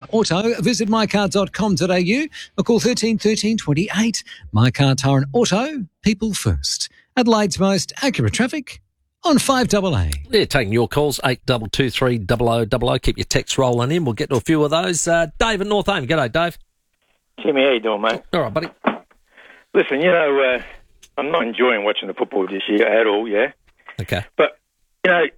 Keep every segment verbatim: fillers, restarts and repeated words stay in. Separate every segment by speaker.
Speaker 1: Auto, visit my car dot com dot a u or call thirteen thirteen twenty-eight. My Car Tyre and Auto, people first. Adelaide's most accurate traffic on five double A.
Speaker 2: Yeah, taking your calls, eight two two three, double oh double oh. Keep your texts rolling in. We'll get to a few of those. Uh, Dave at North Home. G'day, Dave.
Speaker 3: Timmy, how you doing, mate?
Speaker 2: All right, buddy.
Speaker 3: Listen, you know, uh, I'm not enjoying watching the football this year at all, yeah?
Speaker 2: Okay.
Speaker 3: But, you know,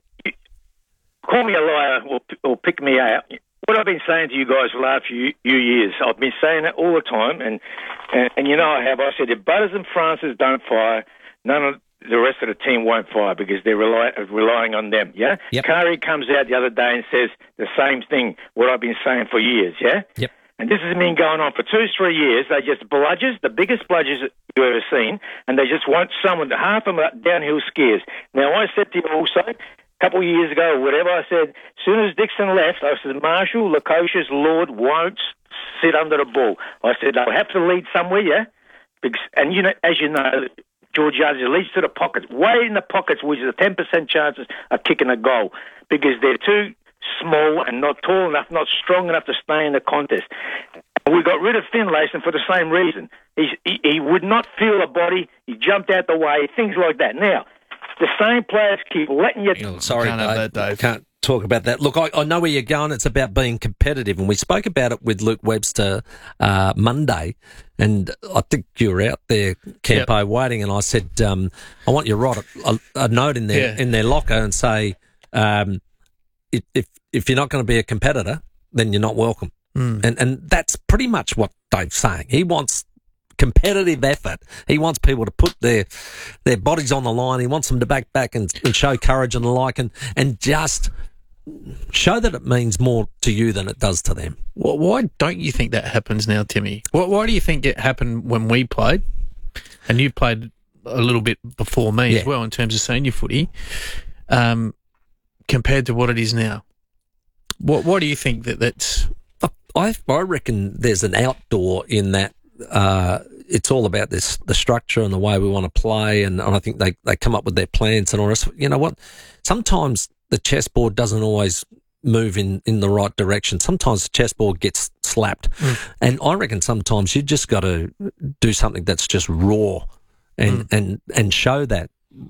Speaker 3: call me a liar or, or pick me out. What I've been saying to you guys for the last few, few years, I've been saying it all the time, and, and, and you know I have. I said if Butters and Francis don't fire, none of the rest of the team won't fire because they're rely, relying on them, yeah?
Speaker 2: Yep.
Speaker 3: Kari comes out the other day and says the same thing, what I've been saying for years, yeah?
Speaker 2: Yep.
Speaker 3: And this has been going on for two, three years. They just bludgers, the biggest bludgers that you've ever seen, and they just want someone, half of them are downhill skiers. Now, I said to you also, a couple of years ago or whatever, I said, as soon as Dixon left, I said, Marshall, Lukosius, Lord won't sit under the ball. I said, they'll have to lead somewhere, yeah? Because, and, you know, as you know, George Judge leads to the pockets, way in the pockets, which is a ten percent chances of kicking a goal because they're too small and not tall enough, not strong enough to stay in the contest. We got rid of Finlayson for the same reason. He's, he, he would not feel a body. He jumped out the way, things like that. Now, the same players keep letting you...
Speaker 2: Oh, sorry,
Speaker 4: Can't
Speaker 2: Dave.
Speaker 4: have that, Dave.
Speaker 2: Can't talk about that. Look, I, I know where you're going. It's about being competitive, and we spoke about it with Luke Webster uh, Monday, and I think you were out there, Campo, yep. waiting, and I said, um, I want you to write a, a note in their,
Speaker 4: yeah.
Speaker 2: in their locker and say... Um, If if you're not going to be a competitor, then you're not welcome. Mm. And and that's pretty much what Dave's saying. He wants competitive effort. He wants people to put their their bodies on the line. He wants them to back back and, and show courage and the like, and, and just show that it means more to you than it does to them.
Speaker 4: Well, why don't you think that happens now, Timmy? Why, why do you think it happened when we played? And you played a little bit before me
Speaker 2: yeah.
Speaker 4: as well in terms of senior footy. Um, compared to what it is now. What What do you think that that's...
Speaker 2: I, I reckon there's an outdoor in that uh, it's all about this the structure and the way we want to play, and, and I think they, they come up with their plans and all this. You know what? Sometimes the chessboard doesn't always move in, in the right direction. Sometimes the chessboard gets slapped. Mm. And I reckon sometimes you just got to do something that's just raw and, mm. and, and show that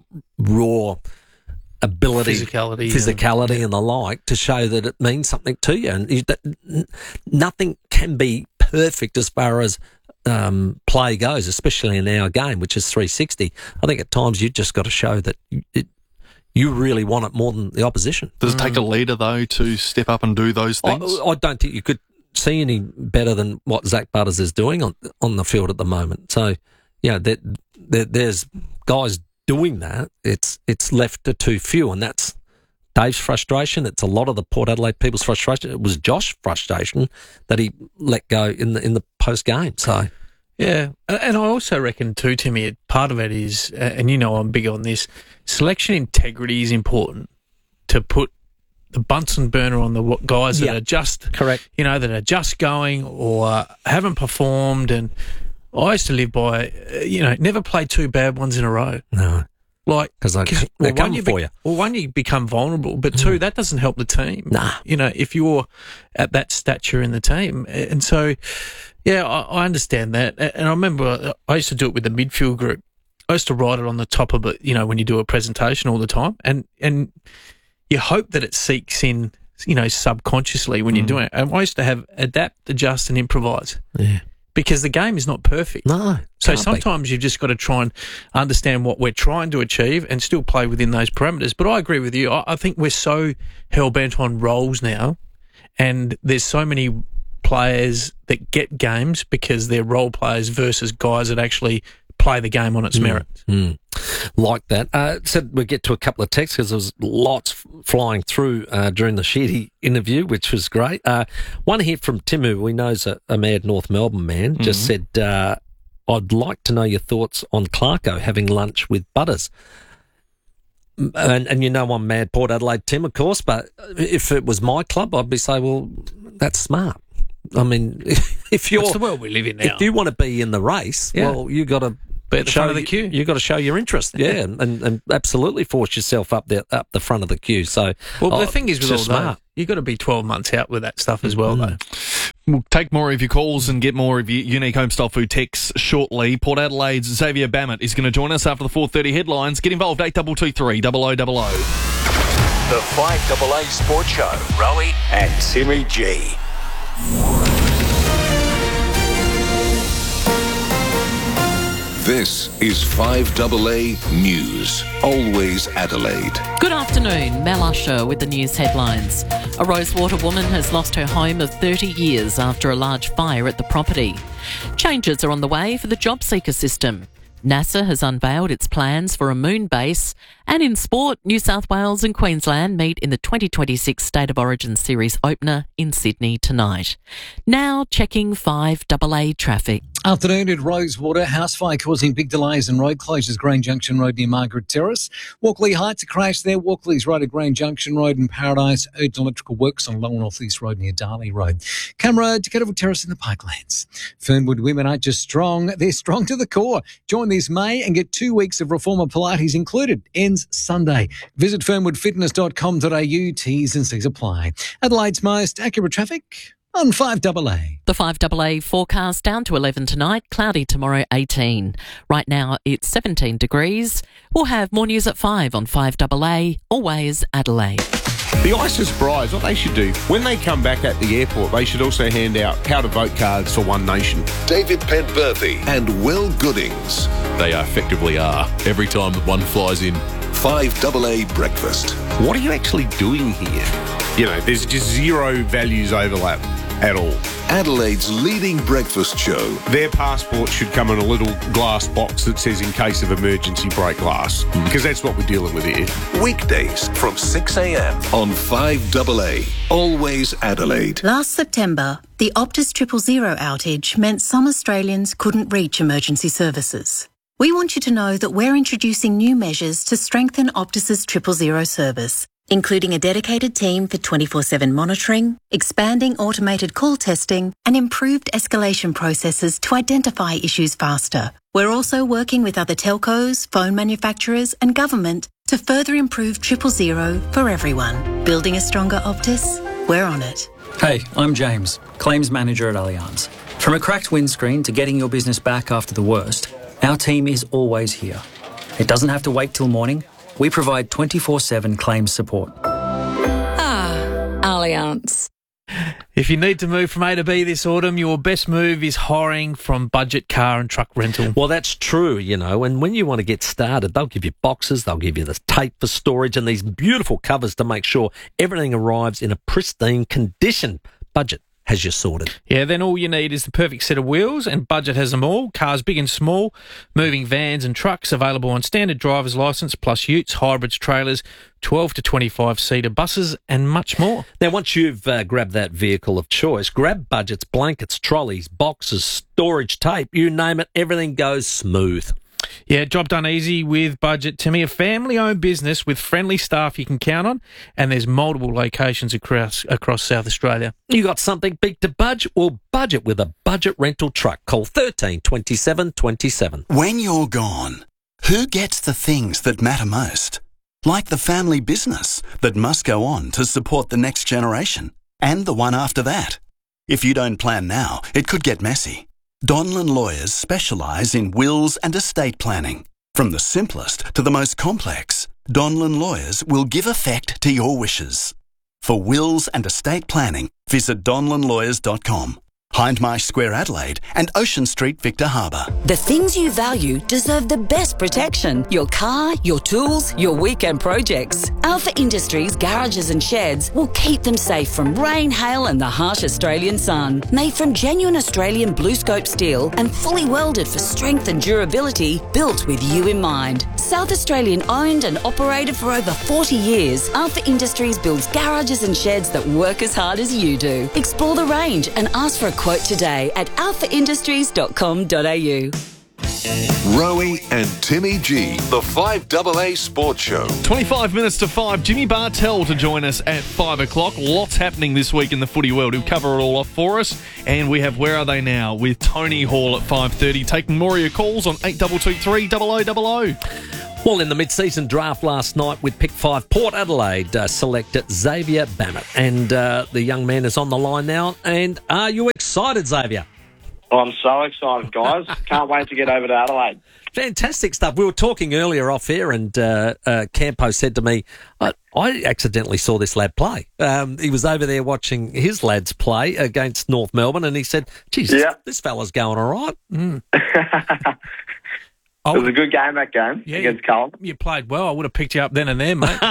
Speaker 2: raw ability,
Speaker 4: physicality,
Speaker 2: physicality
Speaker 4: yeah.
Speaker 2: and the like to show that it means something to you. And you, that, nothing can be perfect as far as um, play goes, especially in our game, which is three sixty. I think at times you just got to show that it, you really want it more than the opposition.
Speaker 5: Does it take a leader, though, to step up and do those things?
Speaker 2: I, I don't think you could see any better than what Zach Butters is doing on on the field at the moment. So, yeah, there, there, there's guys doing that. It's it's left to too few, and that's Dave's frustration. It's a lot of the Port Adelaide people's frustration. It was Josh's frustration that he let go in the in the post game. So,
Speaker 4: yeah, and I also reckon too, Timmy, part of it is, and you know I'm big on this, selection integrity is important to put the Bunsen burner on the guys that
Speaker 2: yeah,
Speaker 4: are just
Speaker 2: correct,
Speaker 4: you know, that are just going or haven't performed. And I used to live by, you know, never play two bad ones in a row.
Speaker 2: No.
Speaker 4: Like,
Speaker 2: because they, they're
Speaker 4: well,
Speaker 2: coming
Speaker 4: you
Speaker 2: for
Speaker 4: be,
Speaker 2: you.
Speaker 4: Well, one, you become vulnerable, but two, mm. that doesn't help the team.
Speaker 2: Nah.
Speaker 4: You know, if you're at that stature in the team. And so, yeah, I, I understand that. And I remember I used to do it with the midfield group. I used to write it on the top of it, you know, when you do a presentation all the time. And, and you hope that it seeks in, you know, subconsciously when mm. you're doing it. And I used to have adapt, adjust and improvise.
Speaker 2: Yeah.
Speaker 4: Because the game is not perfect.
Speaker 2: No.
Speaker 4: So sometimes be. You've just got to try and understand what we're trying to achieve and still play within those parameters. But I agree with you. I, I think we're so hell-bent on roles now, and there's so many players that get games because they're role players versus guys that actually play the game on its
Speaker 2: mm.
Speaker 4: merits.
Speaker 2: Mm. Like that. Uh, so we'll get to a couple of texts because there was lots flying through uh, during the Sheedy interview, which was great. Uh, one here from Tim, who we know's a, a mad North Melbourne man, mm-hmm. just said, uh, I'd like to know your thoughts on Clarko having lunch with Butters. And, and you know I'm mad Port Adelaide Tim, of course, but if it was my club, I'd be saying, well, that's smart. I mean, if you're...
Speaker 4: It's the world we live in now.
Speaker 2: If you want to be in the race, yeah. well, you got to...
Speaker 4: Be at the front of the queue.
Speaker 2: You've got to show your interest, yeah, and, and, and absolutely force yourself up there, up the front of the queue. So,
Speaker 4: well,
Speaker 2: oh,
Speaker 4: the thing is with all
Speaker 2: smart.
Speaker 4: that, you've got to be twelve months out with that stuff as well, mm. though.
Speaker 5: We'll take more of your calls and get more of your unique home style food texts shortly. Port Adelaide's Xavier Bammett is going to join us after the four thirty headlines. Get involved, eight two two three, double oh double oh.
Speaker 6: The five double A Sports Show. Rowie and Timmy G.
Speaker 7: This is five double A News. Always Adelaide.
Speaker 8: Good afternoon. Mel Usher with the news headlines. A Rosewater woman has lost her home of thirty years after a large fire at the property. Changes are on the way for the job seeker system. NASA has unveiled its plans for a moon base. And in sport, New South Wales and Queensland meet in the twenty twenty-six State of Origin Series opener in Sydney tonight. Now checking five double A traffic.
Speaker 1: Afternoon at Rosewater, house fire causing big delays and road closures. Grange Junction Road near Margaret Terrace. Walkley Heights, a crash there. Walkley's Road at Grange Junction Road and Paradise. Urgent electrical works on Lower North East Road near Darley Road. Camera to Kettleville Terrace in the Parklands. Fernwood women aren't just strong, they're strong to the core. Join this May and get two weeks of Reformer Pilates included. Ends Sunday. Visit fernwood fitness dot com dot a u. T's and C's apply. Adelaide's most accurate traffic on five double A.
Speaker 8: The five double A forecast down to eleven tonight, cloudy tomorrow eighteen. Right now it's seventeen degrees. We'll have more news at five on five double A, always Adelaide.
Speaker 9: The ISIS Brides, what they should do, when they come back at the airport, they should also hand out how to vote cards for One Nation.
Speaker 7: David Penberthy and Will Goodings.
Speaker 10: They effectively are. Every time that one flies in.
Speaker 7: five double A Breakfast.
Speaker 9: What are you actually doing here? You know, there's just zero values overlap at all.
Speaker 7: Adelaide's leading breakfast show.
Speaker 9: Their passport should come in a little glass box that says in case of emergency break glass, because that's what we're dealing with here.
Speaker 7: Weekdays from six a.m. on five double A. Always Adelaide.
Speaker 11: Last September, the Optus Triple Zero outage meant some Australians couldn't reach emergency services. We want you to know that we're introducing new measures to strengthen Optus's Triple Zero service, including a dedicated team for twenty-four seven monitoring, expanding automated call testing, and improved escalation processes to identify issues faster. We're also working with other telcos, phone manufacturers, and government to further improve Triple Zero for everyone. Building a stronger Optus? We're on it.
Speaker 12: Hey, I'm James, Claims Manager at Allianz. From a cracked windscreen to getting your business back after the worst, our team is always here. It doesn't have to wait till morning. We provide twenty-four seven claims support.
Speaker 13: Ah, Allianz.
Speaker 4: If you need to move from A to B this autumn, your best move is hiring from Budget Car and Truck Rental.
Speaker 2: Well, that's true, you know, and when you want to get started, they'll give you boxes, they'll give you the tape for storage and these beautiful covers to make sure everything arrives in a pristine condition. Budget has you sorted.
Speaker 4: Yeah, then all you need is the perfect set of wheels, and Budget has them all. Cars big and small, moving vans and trucks available on standard driver's licence, plus utes, hybrids, trailers, twelve to twenty-five seater buses, and much more.
Speaker 2: Now, once you've uh, grabbed that vehicle of choice, grab Budget's blankets, trolleys, boxes, storage, tape, you name it, everything goes smooth.
Speaker 4: Yeah, job done easy with Budget. To me, a family-owned business with friendly staff you can count on, and there's multiple locations across across South Australia.
Speaker 2: You got something big to budge? Well, budget with a Budget rental truck. Call thirteen twenty-seven twenty-seven.
Speaker 14: When you're gone, who gets the things that matter most? Like the family business that must go on to support the next generation and the one after that. If you don't plan now, it could get messy. Donlan Lawyers specialise in wills and estate planning. From the simplest to the most complex, Donlan Lawyers will give effect to your wishes. For wills and estate planning, visit donlan lawyers dot com. Hindmarsh Square Adelaide and Ocean Street Victor Harbour.
Speaker 13: The things you value deserve the best protection. Your car, your tools, your weekend projects. Alpha Industries garages and sheds will keep them safe from rain, hail and the harsh Australian sun. Made from genuine Australian blue scope steel and fully welded for strength and durability, built with you in mind. South Australian owned and operated for over forty years, Alpha Industries builds garages and sheds that work as hard as you do. Explore the range and ask for a quote today at alpha industries dot com dot a u.
Speaker 7: Rowie and Timmy G, the five double A Sports Show.
Speaker 5: twenty-five minutes to five. Jimmy Bartell to join us at five o'clock. Lots happening this week in the footy world. He'll cover it all off for us. And we have Where Are They Now with Tony Hall at five thirty, taking more of your calls on eight two two three, double oh double oh.
Speaker 2: Well, in the mid-season draft last night with pick five, Port Adelaide uh, selected Xavier Bammett. And uh, the young man is on the line now. And are you excited, Xavier?
Speaker 15: I'm so excited, guys. Can't wait to get over to Adelaide.
Speaker 2: Fantastic stuff. We were talking earlier off air, and uh, uh, Campo said to me, I, I accidentally saw this lad play. Um, he was over there watching his lads play against North Melbourne, and he said, geez,
Speaker 15: Yeah.
Speaker 2: this fella's going all right. Mm.
Speaker 15: It was a good game, that game,
Speaker 4: Yeah,
Speaker 15: against Carlton.
Speaker 4: You played well. I would have picked you up then and there, mate.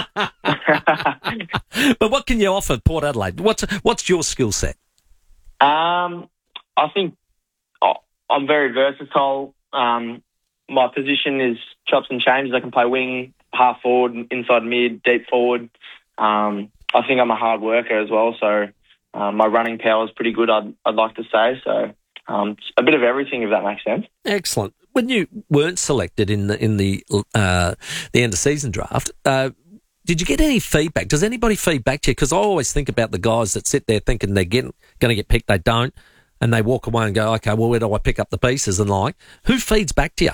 Speaker 2: But what can you offer Port Adelaide? What's what's your skill set?
Speaker 15: Um, I think oh, I'm very versatile. Um, my position is chops and changes. I can play wing, half forward, inside mid, deep forward. Um, I think I'm a hard worker as well, so um, my running power is pretty good, I'd, I'd like to say. So um, it's a bit of everything, if that makes sense.
Speaker 2: Excellent. When you weren't selected in the in the uh, the end of season draft, uh, did you get any feedback? Does anybody feed back to you? Because I always think about the guys that sit there thinking they're getting going to get picked, they don't, and they walk away and go, okay, well, where do I pick up the pieces and like? Who feeds back to you?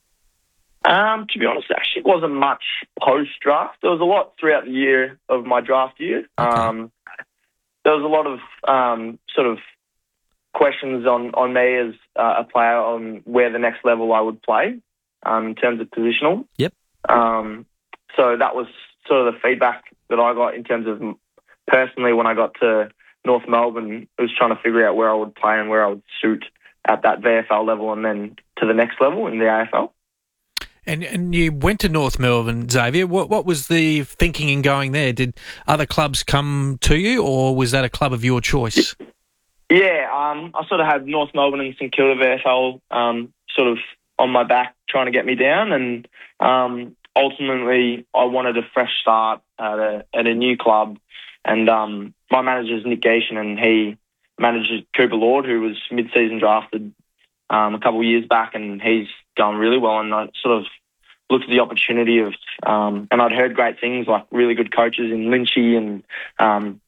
Speaker 15: Um, to be honest, there actually wasn't much post-draft. There was a lot throughout the year of my draft year. Okay. Um, there was a lot of um, sort of questions on, on me as uh, a player on where the next level I would play um, in terms of positional.
Speaker 2: Yep.
Speaker 15: Um, so that was sort of the feedback that I got in terms of personally when I got to North Melbourne. It was trying to figure out where I would play and where I would suit at that V F L level and then to the next level in the A F L.
Speaker 4: And and you went to North Melbourne, Xavier. What what was the thinking in going there? Did other clubs come to you, or was that a club of your choice?
Speaker 15: Yeah, um, I sort of had North Melbourne and St Kilda V F L um, sort of on my back trying to get me down, and um, ultimately I wanted a fresh start at a, at a new club. And um, my manager's Nick Geishan, and he manages Cooper Lord, who was mid-season drafted um, a couple of years back, and he's going really well. And I sort of looked at the opportunity of, um, and I'd heard great things like really good coaches in Lynchy and um,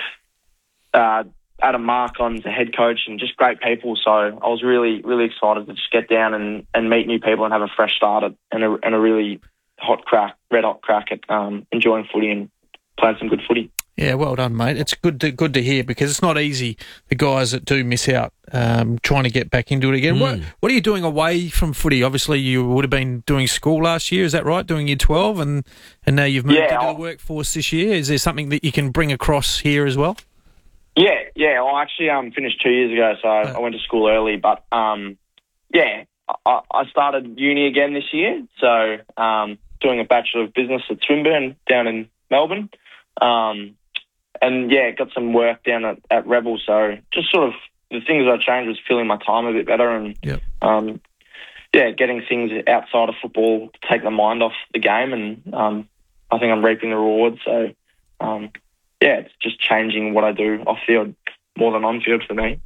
Speaker 15: uh, Adam Marcon's a head coach and just great people. So I was really, really excited to just get down and, and meet new people and have a fresh start at, and, a, and a really hot crack, red hot crack at um, enjoying footy and playing some good footy.
Speaker 4: Yeah, well done, mate. It's good to good to hear because it's not easy, the guys that do miss out um, trying to get back into it again. Mm. What What are you doing away from footy? Obviously, you would have been doing school last year, is that right? Doing year twelve, and, and now you've moved
Speaker 15: yeah,
Speaker 4: into
Speaker 15: I'll,
Speaker 4: the workforce this year. Is there something that you can bring across here as well?
Speaker 15: Yeah, yeah. I actually um, finished two years ago, so I, I went to school early. But, um, yeah, I, I started uni again this year, so um, doing a Bachelor of Business at Swinburne down in Melbourne. Um And, yeah, got some work down at, at Rebel. So just sort of the things I changed was filling my time a bit better and,
Speaker 4: yep.
Speaker 15: um, yeah, getting things outside of football to take the mind off the game. And um, I think I'm reaping the rewards. So, um, yeah, it's just changing what I do off field more than on field for me.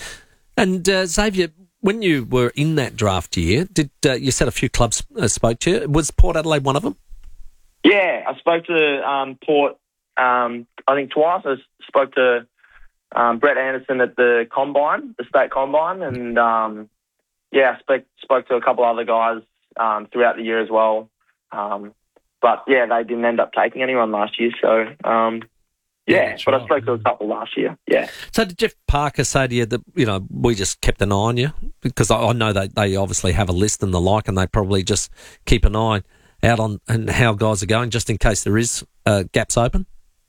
Speaker 2: And, uh, Xavier, when you were in that draft year, did uh, you said a few clubs uh, spoke to you. Was Port Adelaide one of them?
Speaker 15: Yeah, I spoke to um, Port Um, I think twice. I spoke to um, Brett Anderson at the Combine, the state Combine, and um, yeah, I spoke, spoke to a couple other guys um, throughout the year as well. Um, but yeah, they didn't end up taking anyone last year. So um, yeah, yeah but right. I spoke to a couple last year. Yeah.
Speaker 2: So did Jeff Parker say to you that you know we just kept an eye on you because I, I know they they obviously have a list and the like, and they probably just keep an eye out on and how guys are going just in case there is uh, gaps open.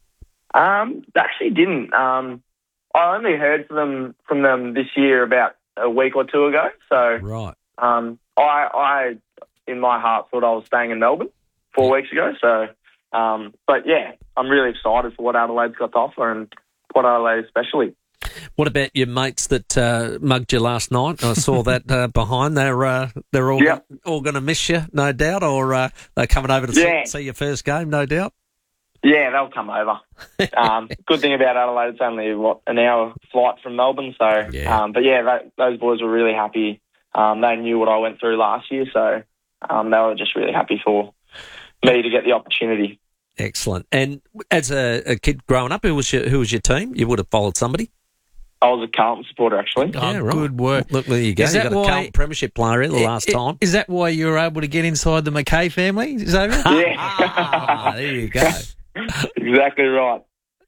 Speaker 15: Um, they actually didn't. Um, I only heard from them from them this year about a week or two ago. So,
Speaker 2: right.
Speaker 15: Um, I, I, in my heart, thought I was staying in Melbourne four weeks ago. So, um, but yeah, I'm really excited for what Adelaide's got to offer and Port Adelaide especially.
Speaker 2: What about your mates that uh, mugged you last night? I saw that uh, behind. They're uh, they're all
Speaker 15: yep.
Speaker 2: all going to miss you, no doubt, or uh, they're coming over to
Speaker 15: yeah.
Speaker 2: see, see your first game, no doubt.
Speaker 15: Yeah, they'll come over. um, good thing about Adelaide, it's only, what, an hour flight from Melbourne. So,
Speaker 2: yeah.
Speaker 15: Um, but yeah, that, those boys were really happy. Um, they knew what I went through last year, so um, they were just really happy for me to get the opportunity.
Speaker 2: Excellent. And as a, a kid growing up, who was your who was your team? You would have followed somebody?
Speaker 15: I was a Carlton supporter, actually.
Speaker 2: Oh, yeah, right.
Speaker 4: Good work.
Speaker 2: Look, there you go.
Speaker 4: Is
Speaker 2: You
Speaker 4: that
Speaker 2: got a
Speaker 4: why-
Speaker 2: Carlton premiership player in the last
Speaker 4: I-
Speaker 2: time.
Speaker 4: Is that why you were able to get inside the McKay family, Xavier?
Speaker 15: Yeah.
Speaker 2: Ah, there you go.
Speaker 15: Exactly right.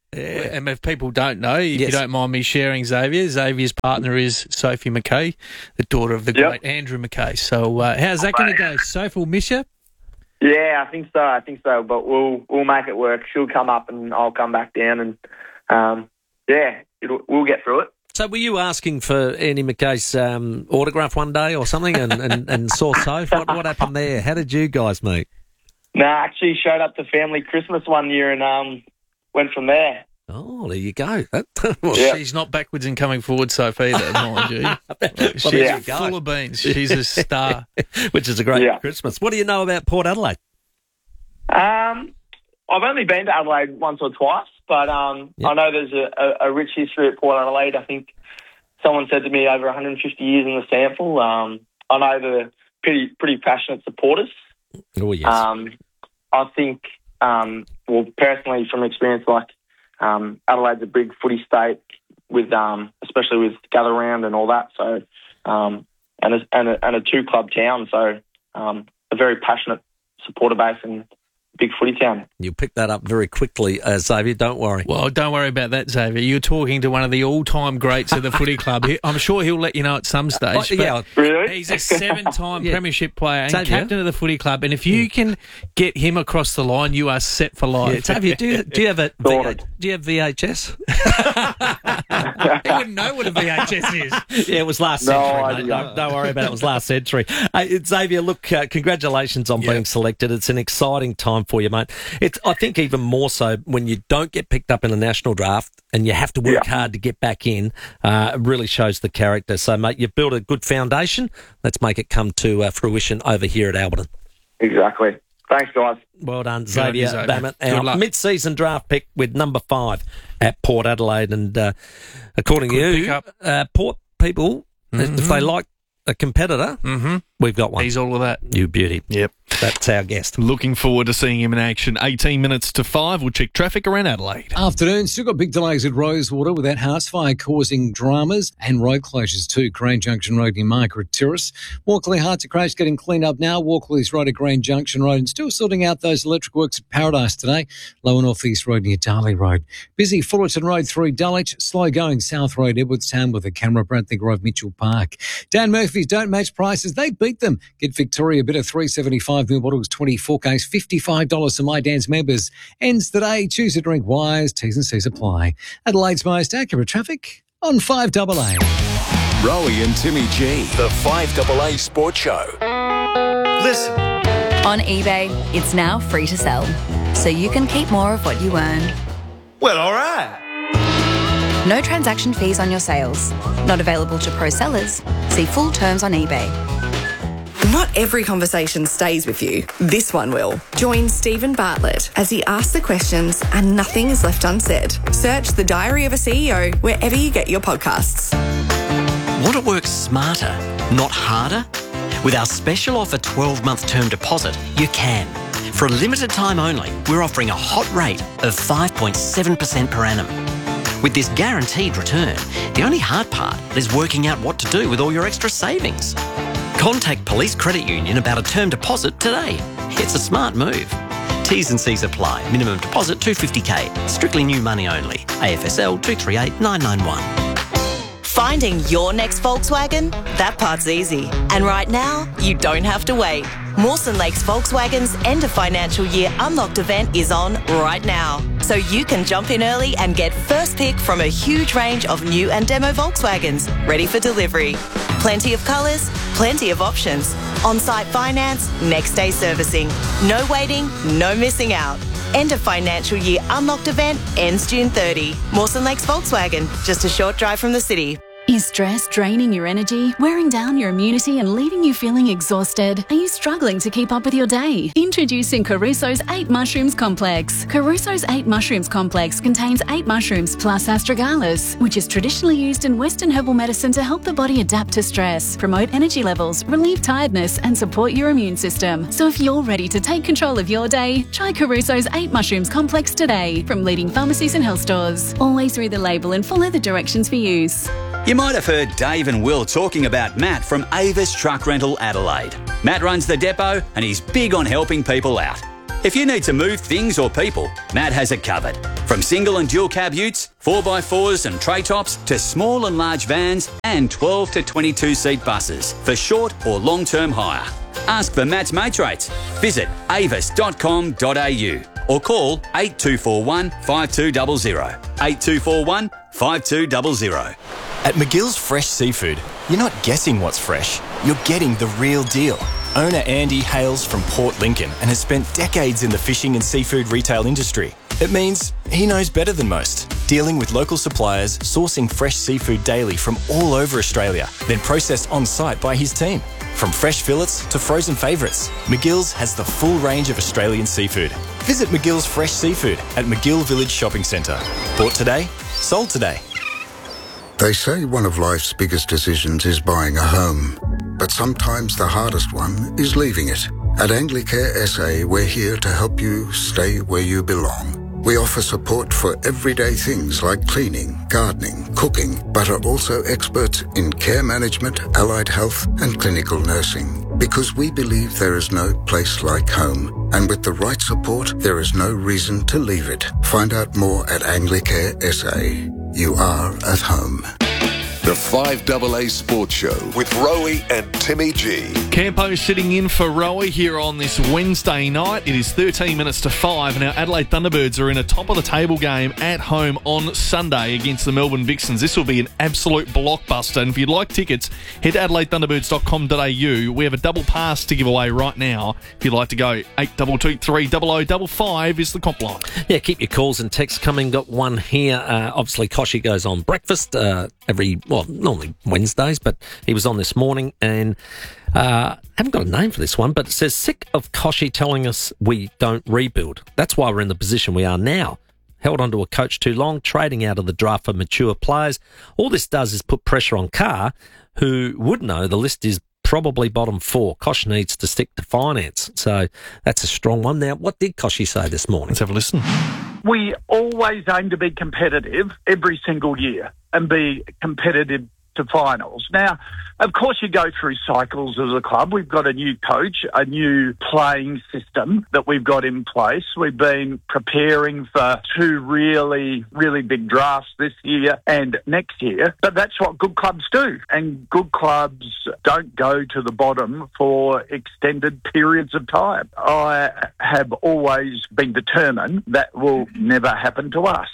Speaker 4: And if people don't know, if
Speaker 2: Yes.
Speaker 4: you don't mind me sharing Xavier, Xavier's partner is Sophie McKay, the daughter of the
Speaker 15: Yep.
Speaker 4: great Andrew McKay. So uh, how's that going to go? Sophie will miss you?
Speaker 15: Yeah, I think so. I think so. But we'll we'll make it work. She'll come up and I'll come back down, and um, yeah, it'll, we'll get through it.
Speaker 2: So were you asking for Andy McKay's um, autograph one day or something and, and, and saw Soph? What, what happened there? How did you guys meet?
Speaker 15: No, I actually showed up to family Christmas one year and um, went from there.
Speaker 2: Oh, there you go. That,
Speaker 4: Well,
Speaker 15: Yeah.
Speaker 4: she's not backwards and coming forward, Sophie, either, mind you. She's
Speaker 2: there you go.
Speaker 4: full of beans. She's a star.
Speaker 2: Which is a great
Speaker 15: Yeah.
Speaker 2: Christmas. What do you know about Port Adelaide?
Speaker 15: Um, I've only been to Adelaide once or twice, but um,
Speaker 2: Yep.
Speaker 15: I know there's a, a, a rich history at Port Adelaide. I think someone said to me over one hundred fifty years in the sample. Um, I know they're pretty pretty passionate supporters.
Speaker 2: Oh, yes.
Speaker 15: Um, I think, um, well, personally, from experience, like um, Adelaide's a big footy state, with um, especially with gather round and all that. So, um, and a, and a, and a two club town, so um, a very passionate supporter base and big footy town.
Speaker 2: You picked that up very quickly, uh, Xavier. Don't worry.
Speaker 4: Well, don't worry about that, Xavier. You're talking to one of the all-time greats of the footy club. He- I'm sure he'll let you know at some stage.
Speaker 2: Oh, yeah.
Speaker 4: but
Speaker 15: Really?
Speaker 4: He's a seven-time
Speaker 2: Yeah.
Speaker 4: premiership player and
Speaker 2: Xavier.
Speaker 4: captain of the footy club. And if you can get him across the line, you are set for life.
Speaker 2: Yeah, Xavier, do you, do you have a V H, do you have V H S?
Speaker 4: He wouldn't know what a V H S is.
Speaker 2: Yeah, it was last
Speaker 15: No
Speaker 2: century, mate.
Speaker 15: idea.
Speaker 2: Don't, don't worry about it. It was last century. Uh, Xavier, look, uh, congratulations on
Speaker 4: Yeah.
Speaker 2: being selected. It's an exciting time for you, mate. It's, I think even more so when you don't get picked up in a national draft and you have to work
Speaker 15: Yeah.
Speaker 2: hard to get back in. Uh, it really shows the character. So, mate, you've built a good foundation. Let's make it come to uh, fruition over here at Alberton.
Speaker 15: Exactly. Thanks, guys.
Speaker 2: Well done,
Speaker 4: on
Speaker 2: Xavier
Speaker 4: you, Xavier.
Speaker 2: Bammett,
Speaker 4: Good
Speaker 2: our
Speaker 4: luck.
Speaker 2: mid-season draft pick with number five at Port Adelaide. And uh, according to
Speaker 4: Good
Speaker 2: you,
Speaker 4: pickup.
Speaker 2: uh, Port people, if they like a competitor,
Speaker 4: Mm-hmm.
Speaker 2: we've got one.
Speaker 4: He's all of that.
Speaker 2: You beauty.
Speaker 5: Yep.
Speaker 2: That's our guest.
Speaker 5: Looking forward to seeing him in action. eighteen minutes to five. We'll check traffic around Adelaide.
Speaker 1: Afternoon, still got big delays at Rosewater with that house fire causing dramas and road closures too. Crane Junction Road near Margaret Terrace. Walkley hard to crash getting cleaned up now. Walkley's Road at Green Junction Road and still sorting out those electric works at Paradise today. Lower North East Road near Darley Road. Busy Fullerton Road through Dulwich. Slow going South Road Edwardstown with a camera. Bradley Grove Mitchell Park. Dan Murphy's don't match prices. They beat them. Get Victoria Bitter three seventy-five mil bottles twenty-four case fifty-five dollars for My Dan's members. Ends today. Choose a drink wise. T's and C's apply. Adelaide's most accurate traffic on five A A.
Speaker 7: Rowie and Timmy G.
Speaker 6: The five A A Sports Show.
Speaker 16: Listen. On eBay, it's now free to sell, so you can keep more of what you earn.
Speaker 6: Well, all right.
Speaker 16: No transaction fees on your sales. Not available to pro sellers. See full terms on eBay.
Speaker 17: Not every conversation stays with you. This one will. Join Stephen Bartlett as he asks the questions and nothing is left unsaid. Search The Diary of a C E O wherever you get your podcasts.
Speaker 18: Want to work smarter, not harder? With our special offer twelve-month term deposit, you can. For a limited time only, we're offering a hot rate of five point seven percent per annum. With this guaranteed return, the only hard part is working out what to do with all your extra savings. Contact Police Credit Union about a term deposit today. It's a smart move. T's and C's apply. Minimum deposit two hundred fifty thousand dollars. Strictly new money only. A F S L two three eight nine nine one.
Speaker 19: Finding your next Volkswagen? That part's easy. And right now, you don't have to wait. Mawson Lakes Volkswagen's end of financial year Unlocked event is on right now. So you can jump in early and get first pick from a huge range of new and demo Volkswagens ready for delivery. Plenty of colours, plenty of options. On-site finance, next day servicing. No waiting, no missing out. End of financial year Unlocked event ends June thirtieth. Mawson Lakes Volkswagen, just a short drive from the city.
Speaker 20: Is stress draining your energy, wearing down your immunity and leaving you feeling exhausted? Are you struggling to keep up with your day? Introducing Caruso's eight Mushrooms Complex. Caruso's eight Mushrooms Complex contains eight mushrooms plus astragalus, which is traditionally used in Western herbal medicine to help the body adapt to stress, promote energy levels, relieve tiredness and support your immune system. So if you're ready to take control of your day, try Caruso's eight Mushrooms Complex today from leading pharmacies and health stores. Always read the label and follow the directions for use.
Speaker 21: You might have heard Dave and Will talking about Matt from Avis Truck Rental Adelaide. Matt runs the depot and he's big on helping people out. If you need to move things or people, Matt has it covered. From single and dual cab utes, four by fours and tray tops, to small and large vans and twelve to twenty-two seat buses for short or long-term hire. Ask for Matt's Mates Rates. Visit avis dot com dot a u or call eight two four one, five two zero zero. eight two four one, five two zero zero.
Speaker 3: At McGill's Fresh Seafood, you're not guessing what's fresh, you're getting the real deal. Owner Andy hails from Port Lincoln and has spent decades in the fishing and seafood retail industry. It means he knows better than most, dealing with local suppliers, sourcing fresh seafood daily from all over Australia, then processed on-site by his team. From fresh fillets to frozen favourites, McGill's has the full range of Australian seafood. Visit McGill's Fresh Seafood at McGill Village Shopping Centre. Bought today, sold today.
Speaker 22: They say one of life's biggest decisions is buying a home, but sometimes the hardest one is leaving it. At Anglicare S A, we're here to help you stay where you belong. We offer support for everyday things like cleaning, gardening, cooking, but are also experts in care management, allied health, and clinical nursing. Because we believe there is no place like home, and with the right support, there is no reason to leave it. Find out more at Anglicare S A. You are at home.
Speaker 7: The five A A Sports Show with Rowie and Timmy G.
Speaker 5: Campo sitting in for Rowie here on this Wednesday night. It is thirteen minutes to five, and our Adelaide Thunderbirds are in a top-of-the-table game at home on Sunday against the Melbourne Vixens. This will be an absolute blockbuster, and if you'd like tickets, head to adelaide thunderbirds dot com dot a u. We have a double pass to give away right now. If you'd like to go, eight two two three zero zero five five is the comp line.
Speaker 2: Yeah, keep your calls and texts coming. Got one here. Uh, obviously, Koshy goes on breakfast uh, every, well, normally Wednesdays, but he was on this morning, and uh, haven't got a name for this one, but it says, sick of Koshy telling us we don't rebuild. That's why we're in the position we are now. Held onto a coach too long, trading out of the draft for mature players. All this does is put pressure on Carr, who would know the list is probably bottom four. Kosh needs to stick to finance. So that's a strong one. Now, what did Koshy say this morning?
Speaker 5: Let's have a listen.
Speaker 23: We always aim to be competitive every single year and be competitive to finals. Now, of course, you go through cycles as a club. We've got a new coach, a new playing system that we've got in place. We've been preparing for two really, really big drafts this year and next year. But that's what good clubs do. And good clubs don't go to the bottom for extended periods of time. I have always been determined that will never happen to us.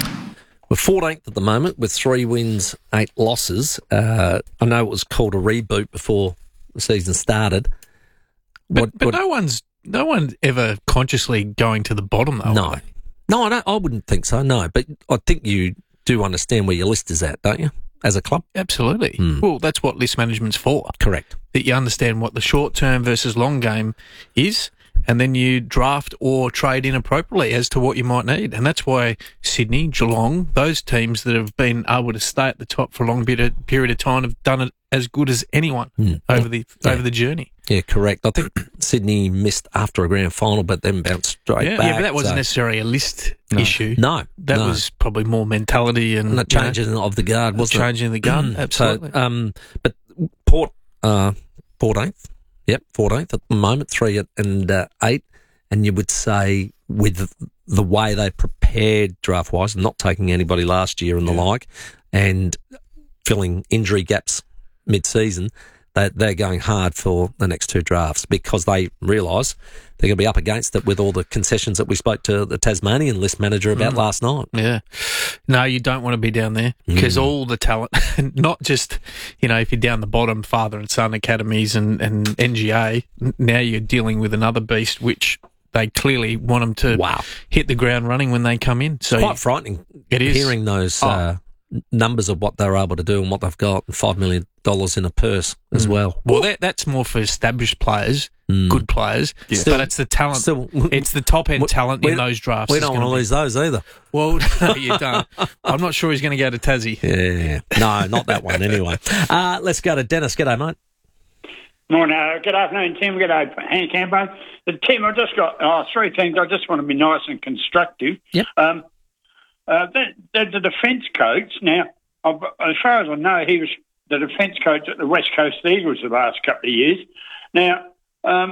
Speaker 2: We're fourteenth at the moment with three wins, eight losses. Uh, I know it was called a reboot before the season started.
Speaker 4: But,
Speaker 2: What-
Speaker 4: but
Speaker 2: what-
Speaker 4: no one's no one's ever consciously going to the bottom, though.
Speaker 2: No.
Speaker 4: are they?
Speaker 2: No, I don't. I wouldn't think so. No, but I think you do understand where your list is at, don't you? As a club,
Speaker 4: Absolutely.
Speaker 2: Hmm.
Speaker 4: Well, that's what list management's for.
Speaker 2: Correct.
Speaker 4: That you understand what the short term versus long game is, and then you draft or trade in appropriately as to what you might need. And that's why Sydney, Geelong, those teams that have been able to stay at the top for a long bit of, period of time have done it as good as anyone
Speaker 2: Hmm.
Speaker 4: over the
Speaker 2: Yeah.
Speaker 4: over the journey.
Speaker 2: Yeah, correct. I think Sydney missed after a grand final, but then bounced straight
Speaker 4: Yeah,
Speaker 2: back.
Speaker 4: yeah, but that wasn't
Speaker 2: so-
Speaker 4: necessarily a list
Speaker 2: No.
Speaker 4: issue.
Speaker 2: No,
Speaker 4: That
Speaker 2: no.
Speaker 4: was probably more mentality and
Speaker 2: And the
Speaker 4: you know,
Speaker 2: changing of the guard, wasn't it?
Speaker 4: changing the gun.
Speaker 2: Mm.
Speaker 4: Absolutely.
Speaker 2: So, um, but Port, uh, fourteenth. Yep, fourteenth at the moment, three and uh, eight. And you would say with the way they prepared draft-wise, not taking anybody last year and the like, and filling injury gaps mid-season, they, they're going hard for the next two drafts because they realise they're going to be up against it with all the concessions that we spoke to the Tasmanian list manager about
Speaker 4: Mm.
Speaker 2: last night.
Speaker 4: Yeah. No, you don't want to be down there because
Speaker 2: Mm.
Speaker 4: all the talent, not just, you know, if you're down the bottom, father and son academies and, and N G A, n- now you're dealing with another beast, which they clearly want them to
Speaker 2: wow.
Speaker 4: hit the ground running when they come in. So
Speaker 2: It's quite frightening
Speaker 4: It is.
Speaker 2: hearing those
Speaker 4: Oh.
Speaker 2: uh, numbers of what they're able to do and what they've got, and five million dollars in a purse as
Speaker 4: Mm.
Speaker 2: well.
Speaker 4: Well, that, that's more for established players,
Speaker 2: Mm.
Speaker 4: good players,
Speaker 2: Yeah. Still-
Speaker 4: but it's the talent.
Speaker 2: still-
Speaker 4: it's the top end
Speaker 2: we-
Speaker 4: talent
Speaker 2: we-
Speaker 4: in those drafts.
Speaker 2: We
Speaker 4: is
Speaker 2: don't want to
Speaker 4: gonna be-
Speaker 2: lose those either.
Speaker 4: Well, no, you don't. I'm not sure he's going to go to Tassie.
Speaker 2: Yeah. No, not that one anyway. Uh, let's go to Dennis. G'day, mate.
Speaker 24: Morning. Uh, good afternoon, Tim. Good day, Hank Campo. Uh, Tim, I've just got uh, three things. I just want to be nice and constructive.
Speaker 2: Yep.
Speaker 24: Um, uh, the, the, the defence coach, now, I've, as far as I know, he was the defence coach at the West Coast Eagles the last couple of years. Now, um,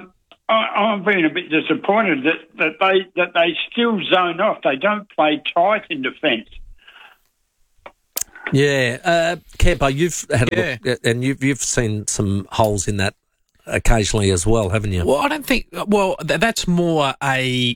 Speaker 24: I, I'm being a bit disappointed that, that they that they still zone off. They don't play tight in defence.
Speaker 2: Yeah, uh, Campo, you've had a
Speaker 4: Yeah.
Speaker 2: look, and you've you've seen some holes in that occasionally as well, haven't you?
Speaker 4: Well, I don't think. Well, th- that's more a.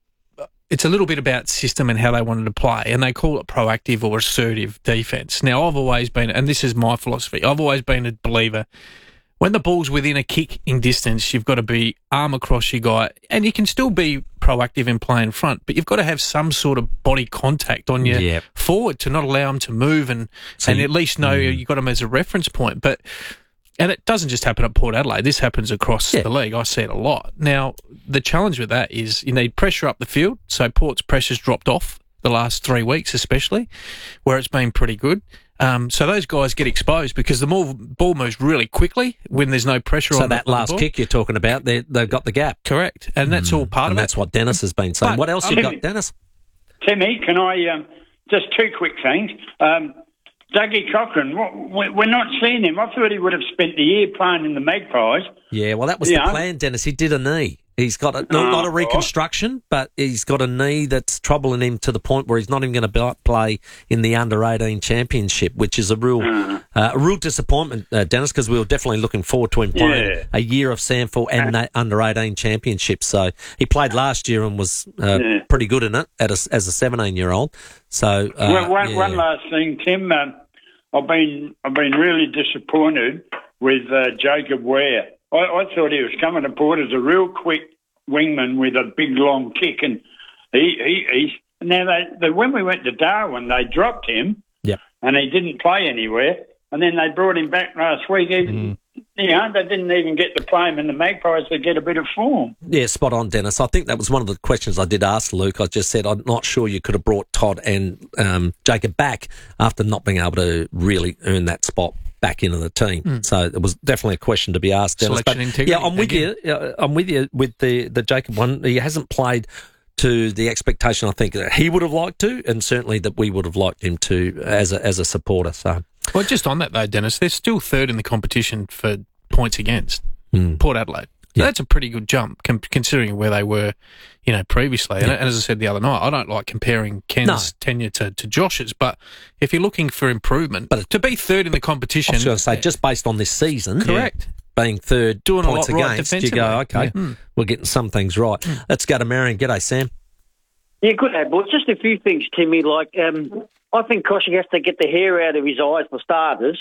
Speaker 4: It's a little bit about system and how they wanted to play, and they call it proactive or assertive defence. Now, I've always been, and this is my philosophy, I've always been a believer. When the ball's within a kick in distance, you've got to be arm across your guy, and you can still be proactive in play in front, but you've got to have some sort of body contact on your
Speaker 2: Yeah.
Speaker 4: forward to not allow them to move and,
Speaker 2: So
Speaker 4: and
Speaker 2: you-
Speaker 4: at least know
Speaker 2: Mm.
Speaker 4: you've got them as a reference point. But and it doesn't just happen at Port Adelaide. This happens across the league. I see it a lot. Now, the challenge with that is you need pressure up the field. So Port's pressure's dropped off the last three weeks especially, where it's been pretty good. Um, so those guys get exposed because the more ball moves really quickly when there's no pressure
Speaker 2: So
Speaker 4: on
Speaker 2: that
Speaker 4: the, on the
Speaker 2: last
Speaker 4: ball.
Speaker 2: kick you're talking about, they, they've got the gap.
Speaker 4: Correct. And that's all part
Speaker 2: and
Speaker 4: of it.
Speaker 2: that's what Dennis has been saying.
Speaker 24: But,
Speaker 2: what else you
Speaker 24: um,
Speaker 2: got, Dennis?
Speaker 24: Timmy, can I um, just two quick things? Um, Dougie Cochran, w- w- we're not seeing him. I thought he would have spent the year playing in the Magpies.
Speaker 2: Yeah, well, that was
Speaker 24: Yeah.
Speaker 2: the plan, Dennis. He did a knee. He's got a, not,
Speaker 24: Oh,
Speaker 2: not a reconstruction, but he's got a knee that's troubling him to the point where he's not even going to play in the under eighteen championship, which is a real uh, a real disappointment, uh, Dennis, because we were definitely looking forward to him playing
Speaker 24: Yeah.
Speaker 2: a year of Samford and that under eighteen championship. So he played last year and was uh,
Speaker 24: Yeah.
Speaker 2: pretty good in it at a, as a seventeen-year-old. So uh,
Speaker 24: well, one,
Speaker 2: yeah.
Speaker 24: one last thing, Tim. Um, I've been I've been really disappointed with uh, Jacob Ware. I, I thought he was coming to Port as a real quick wingman with a big long kick, and he he he's now they, they when we went to Darwin, they dropped him,
Speaker 2: Yep.
Speaker 24: and he didn't play anywhere, and then they brought him back last week. He,
Speaker 2: Mm.
Speaker 24: You know, they didn't even get to play him in the Magpies to get a bit of form.
Speaker 2: Yeah, spot on, Dennis. I think that was one of the questions I did ask Luke. I just said I'm not sure you could have brought Todd and um, Jacob back after not being able to really earn that spot back into the team.
Speaker 4: Mm.
Speaker 2: So it was definitely a question to be asked, Dennis.
Speaker 4: Selection
Speaker 2: But,
Speaker 4: integrity,
Speaker 2: yeah, I'm with
Speaker 4: again.
Speaker 2: you. Uh, I'm with you with the, the Jacob one. He hasn't played to the expectation I think that he would have liked to, and certainly that we would have liked him to as a, as a supporter. So,
Speaker 4: Well, just on that though, Dennis, they're still third in the competition for points against
Speaker 2: Mm.
Speaker 4: Port Adelaide. So that's a pretty good jump com- considering where they were, you know, previously. And,
Speaker 2: Yeah.
Speaker 4: and as I said the other night, I don't like comparing Ken's
Speaker 2: No.
Speaker 4: tenure to, to Josh's, but if you're looking for improvement, but to be third in the
Speaker 2: I
Speaker 4: competition,
Speaker 2: was going to say, just based on this season,
Speaker 4: correct.
Speaker 2: being third
Speaker 4: Doing a
Speaker 2: points
Speaker 4: lot right
Speaker 2: against, you go,
Speaker 4: defensively.
Speaker 2: okay,
Speaker 4: Yeah. Mm.
Speaker 2: we're getting some things right. Let's go to Marion. G'day, Sam.
Speaker 8: Yeah, good day, boys. Just a few things, Timmy. Like, um, I think Koshik has to get the hair out of his eyes for starters.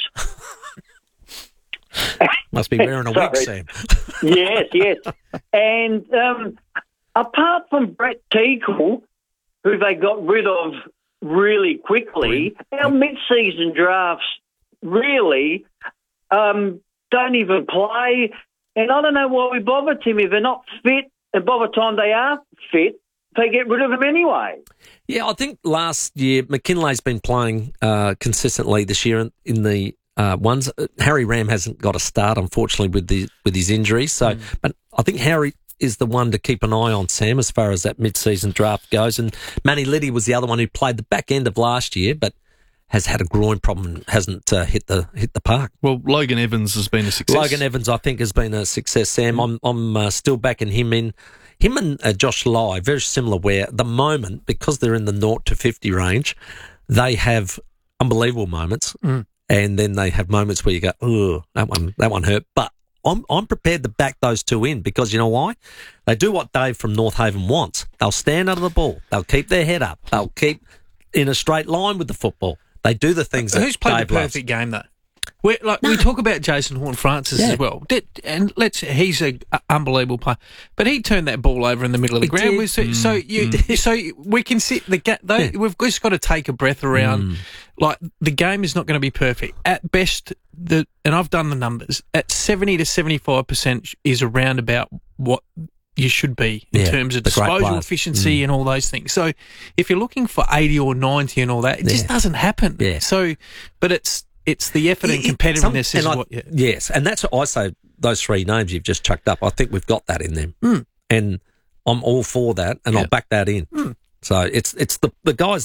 Speaker 2: Must be wearing a wig,
Speaker 8: Sorry.
Speaker 2: Sam.
Speaker 8: yes, yes. And um, apart from Brett Teakle, who they got rid of really quickly, our mid-season drafts really um, don't even play. And I don't know why we bother, Timmy. If they're not fit, and by the time they are fit, they get rid of them anyway.
Speaker 2: Yeah, I think last year McKinley's been playing uh, consistently this year in, in the uh, ones. Uh, Harry Ram hasn't got a start, unfortunately, with the with his injuries. So, but I think Harry is the one to keep an eye on, Sam, as far as that mid-season draft goes. And Manny Liddy was the other one who played the back end of last year, but has had a groin problem and hasn't uh, hit the hit the park.
Speaker 5: Well, Logan Evans has been a success.
Speaker 2: Logan Evans, I think, has been a success, Sam. I'm I'm uh, still backing him in. Him and uh, Josh Lai, very similar, where at the moment, because they're in the zero to fifty range, they have unbelievable moments,
Speaker 4: Mm.
Speaker 2: and then they have moments where you go, oh, that one, that one hurt. But I'm I'm prepared to back those two in because you know why? They do what Dave from North Haven wants. They'll stand under the ball. They'll keep their head up. They'll keep in a straight line with the football. They do the things that
Speaker 4: Who's played
Speaker 2: Dave
Speaker 4: the
Speaker 2: loves.
Speaker 4: perfect game though? We're, like we talk about Jason Horne-Francis
Speaker 2: Yeah.
Speaker 4: as well, Did, and let's he's a, a unbelievable player, but he turned that ball over in the middle of the
Speaker 2: He
Speaker 4: ground.
Speaker 2: did.
Speaker 4: We- So, so you, so we can sit the ga- though, We've just got to take a breath around.
Speaker 2: Mm.
Speaker 4: Like the game is not going to be perfect at best. The and I've done the numbers at seventy to seventy-five percent is around about what you should be in
Speaker 2: Yeah,
Speaker 4: terms of
Speaker 2: the great
Speaker 4: disposal
Speaker 2: players.
Speaker 4: efficiency
Speaker 2: Mm.
Speaker 4: and all those things. So if you're looking for eighty or ninety and all that, it just
Speaker 2: Yeah.
Speaker 4: doesn't happen.
Speaker 2: Yeah.
Speaker 4: So, but it's it's the effort and
Speaker 2: It- it-
Speaker 4: competitiveness
Speaker 2: some-
Speaker 4: is
Speaker 2: and I-
Speaker 4: what. Yeah.
Speaker 2: Yes, and that's what I say. Those three names you've just chucked up, I think we've got that in them,
Speaker 4: Mm.
Speaker 2: and I'm all for that, and I'll
Speaker 4: Yeah.
Speaker 2: back that in.
Speaker 4: Mm.
Speaker 2: So it's it's the the guys that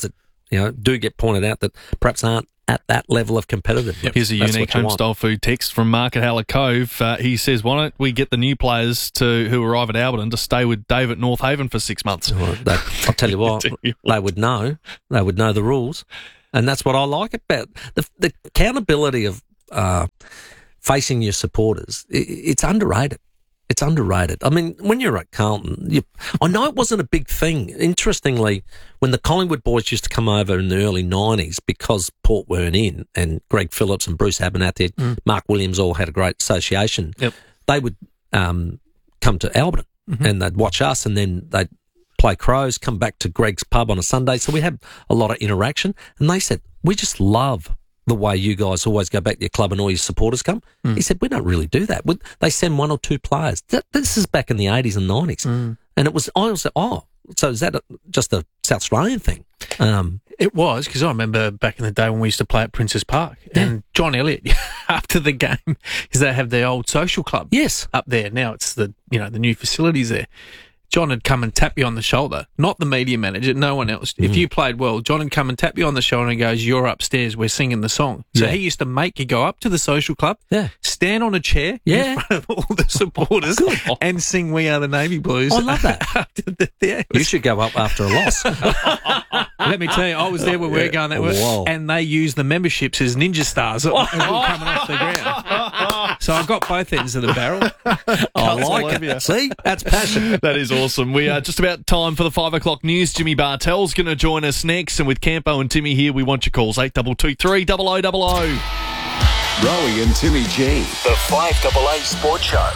Speaker 2: you know, do get pointed out that perhaps aren't at that level of competitiveness.
Speaker 5: Yep. Here's a
Speaker 2: That's
Speaker 5: unique
Speaker 2: what you want.
Speaker 5: home-style food text from Mark at Halla Cove. Uh, he says, why don't we get the new players to who arrive at Alberton to stay with Dave at North Haven for six months?
Speaker 2: Well, that, I'll tell you what, they would know. They would know the rules. And that's what I like about the, the accountability of uh, facing your supporters. It, it's underrated. It's underrated. I mean, when you're at Carlton, you, I know it wasn't a big thing. Interestingly, when the Collingwood boys used to come over in the early nineties, because Port weren't in, and Greg Phillips and Bruce Abernathy, mm. Mark Williams all had a great association,
Speaker 4: yep.
Speaker 2: they would um, come to Alberton mm-hmm. and they'd watch us, and then they'd play Crows, come back to Greg's pub on a Sunday. So we had a lot of interaction. And they said, we just love the way you guys always go back to your club and all your supporters come. Mm. He said, we don't really do that. They send one or two players. That, this is back in the eighties and nineties.
Speaker 4: Mm.
Speaker 2: And it was, I was like, oh, so is that a, just a South Australian thing? Um,
Speaker 4: it was, because I remember back in the day when we used to play at Princes Park, yeah. and John Elliott, after the game, because they have their old social club
Speaker 2: yes.
Speaker 4: up there. Now it's the, you know, the new facilities there. John would come and tap you on the shoulder, not the media manager, no one else. Mm. If you played well, John would come and tap you on the shoulder and goes, you're upstairs, we're singing the song. So
Speaker 2: yeah.
Speaker 4: he used to make you go up to the social club,
Speaker 2: yeah.
Speaker 4: stand on a chair
Speaker 2: yeah.
Speaker 4: in front of all the supporters
Speaker 2: oh,
Speaker 4: and sing We Are the Navy Blues.
Speaker 2: I love that.
Speaker 4: the, yeah,
Speaker 2: you should go up after a loss.
Speaker 4: Let me tell you, I was there when we were going that way,
Speaker 2: Whoa.
Speaker 4: and they used the memberships as ninja stars as we were coming off the ground. So I got both ends of the barrel.
Speaker 2: I like it. See? That's passion.
Speaker 5: That is awesome. We are just about time for the five o'clock news. Jimmy Bartell's going to join us next. And with Campo and Timmy here, we want your calls. eight two two three, double oh double oh.
Speaker 7: Rowie and Timmy G.
Speaker 6: The five double A Sports Show.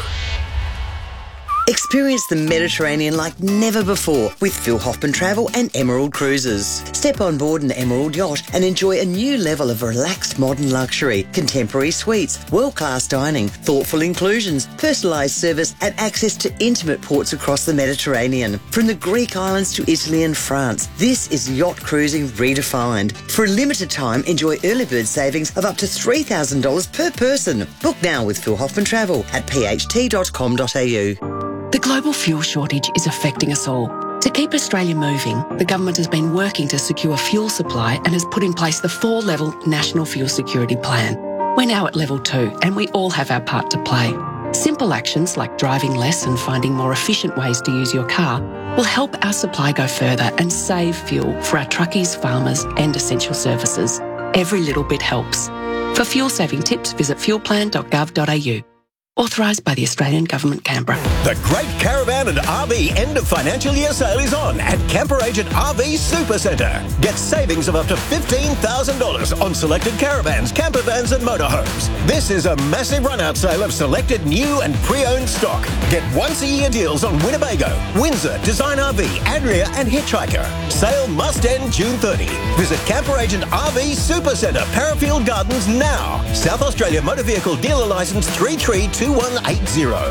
Speaker 9: Experience the Mediterranean like never before with Phil Hoffman Travel and Emerald Cruises. Step on board an Emerald yacht and enjoy a new level of relaxed modern luxury, contemporary suites, world-class dining, thoughtful inclusions, personalised service and access to intimate ports across the Mediterranean. From the Greek islands to Italy and France, this is yacht cruising redefined. For a limited time, enjoy early bird savings of up to three thousand dollars per person. Book now with Phil Hoffman Travel at p h t dot com dot a u.
Speaker 10: The global fuel shortage is affecting us all. To keep Australia moving, the government has been working to secure fuel supply and has put in place the four-level National Fuel Security Plan. We're now at level two and we all have our part to play. Simple actions like driving less and finding more efficient ways to use your car will help our supply go further and save fuel for our truckies, farmers and essential services. Every little bit helps. For fuel-saving tips, visit fuel plan dot gov dot a u. Authorised by the Australian Government, Canberra.
Speaker 11: The Great Caravan and R V End of Financial Year Sale is on at Camper Agent R V Super Centre. Get savings of up to fifteen thousand dollars on selected caravans, camper vans and motorhomes. This is a massive run-out sale of selected new and pre-owned stock. Get once-a-year deals on Winnebago, Windsor, Design R V, Adria and Hitchhiker. Sale must end June thirtieth. Visit Camper Agent R V Super Centre, Parafield Gardens now. South Australia Motor Vehicle Dealer Licence three three two one eight zero.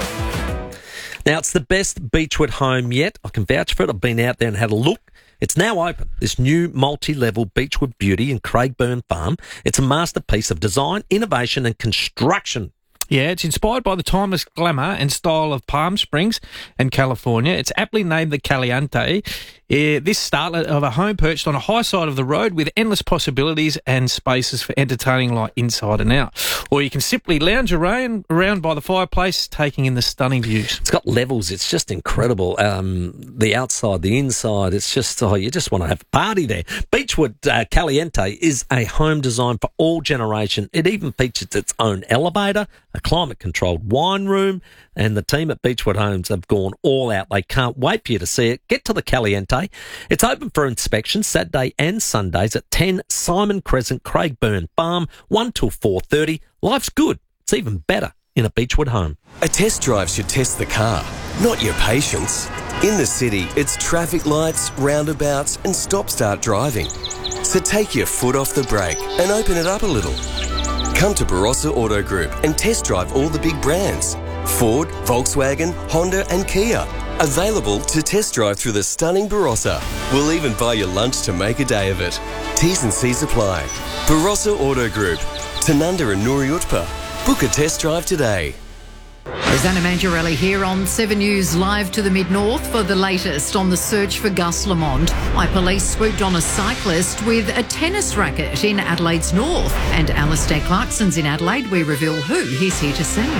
Speaker 2: Now, it's the best Beechwood home yet. I can vouch for it. I've been out there and had a look. It's now open, this new multi-level Beechwood beauty in Craigburn Farm. It's a masterpiece of design, innovation and construction.
Speaker 4: Yeah, it's inspired by the timeless glamour and style of Palm Springs and California. It's aptly named the Caliente. Uh, this startlet of a home perched on a high side of the road with endless possibilities and spaces for entertaining like inside and out. Or you can simply lounge around, around by the fireplace, taking in the stunning views.
Speaker 2: It's got levels. It's just incredible. Um, the outside, the inside, it's just, oh, you just want to have a party there. Beechwood uh, Caliente is a home designed for all generation. It even features its own elevator, a climate-controlled wine room, and the team at Beechwood Homes have gone all out. They can't wait for you to see it. Get to the Caliente. It's open for inspection Saturday and Sundays at ten Simon Crescent, Craigburn Farm, one till four thirty. Life's good. It's even better in a Beechwood home.
Speaker 12: A test drive should test the car, not your patience. In the city, it's traffic lights, roundabouts and stop-start driving. So take your foot off the brake and open it up a little. Come to Barossa Auto Group and test drive all the big brands. Ford, Volkswagen, Honda and Kia. Available to test drive through the stunning Barossa. We'll even buy you lunch to make a day of it. T's and C's apply. Barossa Auto Group. Tanunda and Nuri Utpa. Book a test drive today.
Speaker 1: There's Anna Mangiarelli here on Seven News, live to the Mid-North for the latest on the search for Gus Lamond. Why police swooped on a cyclist with a tennis racket in Adelaide's north. And Alistair Clarkson's in Adelaide. We reveal who he's here to see.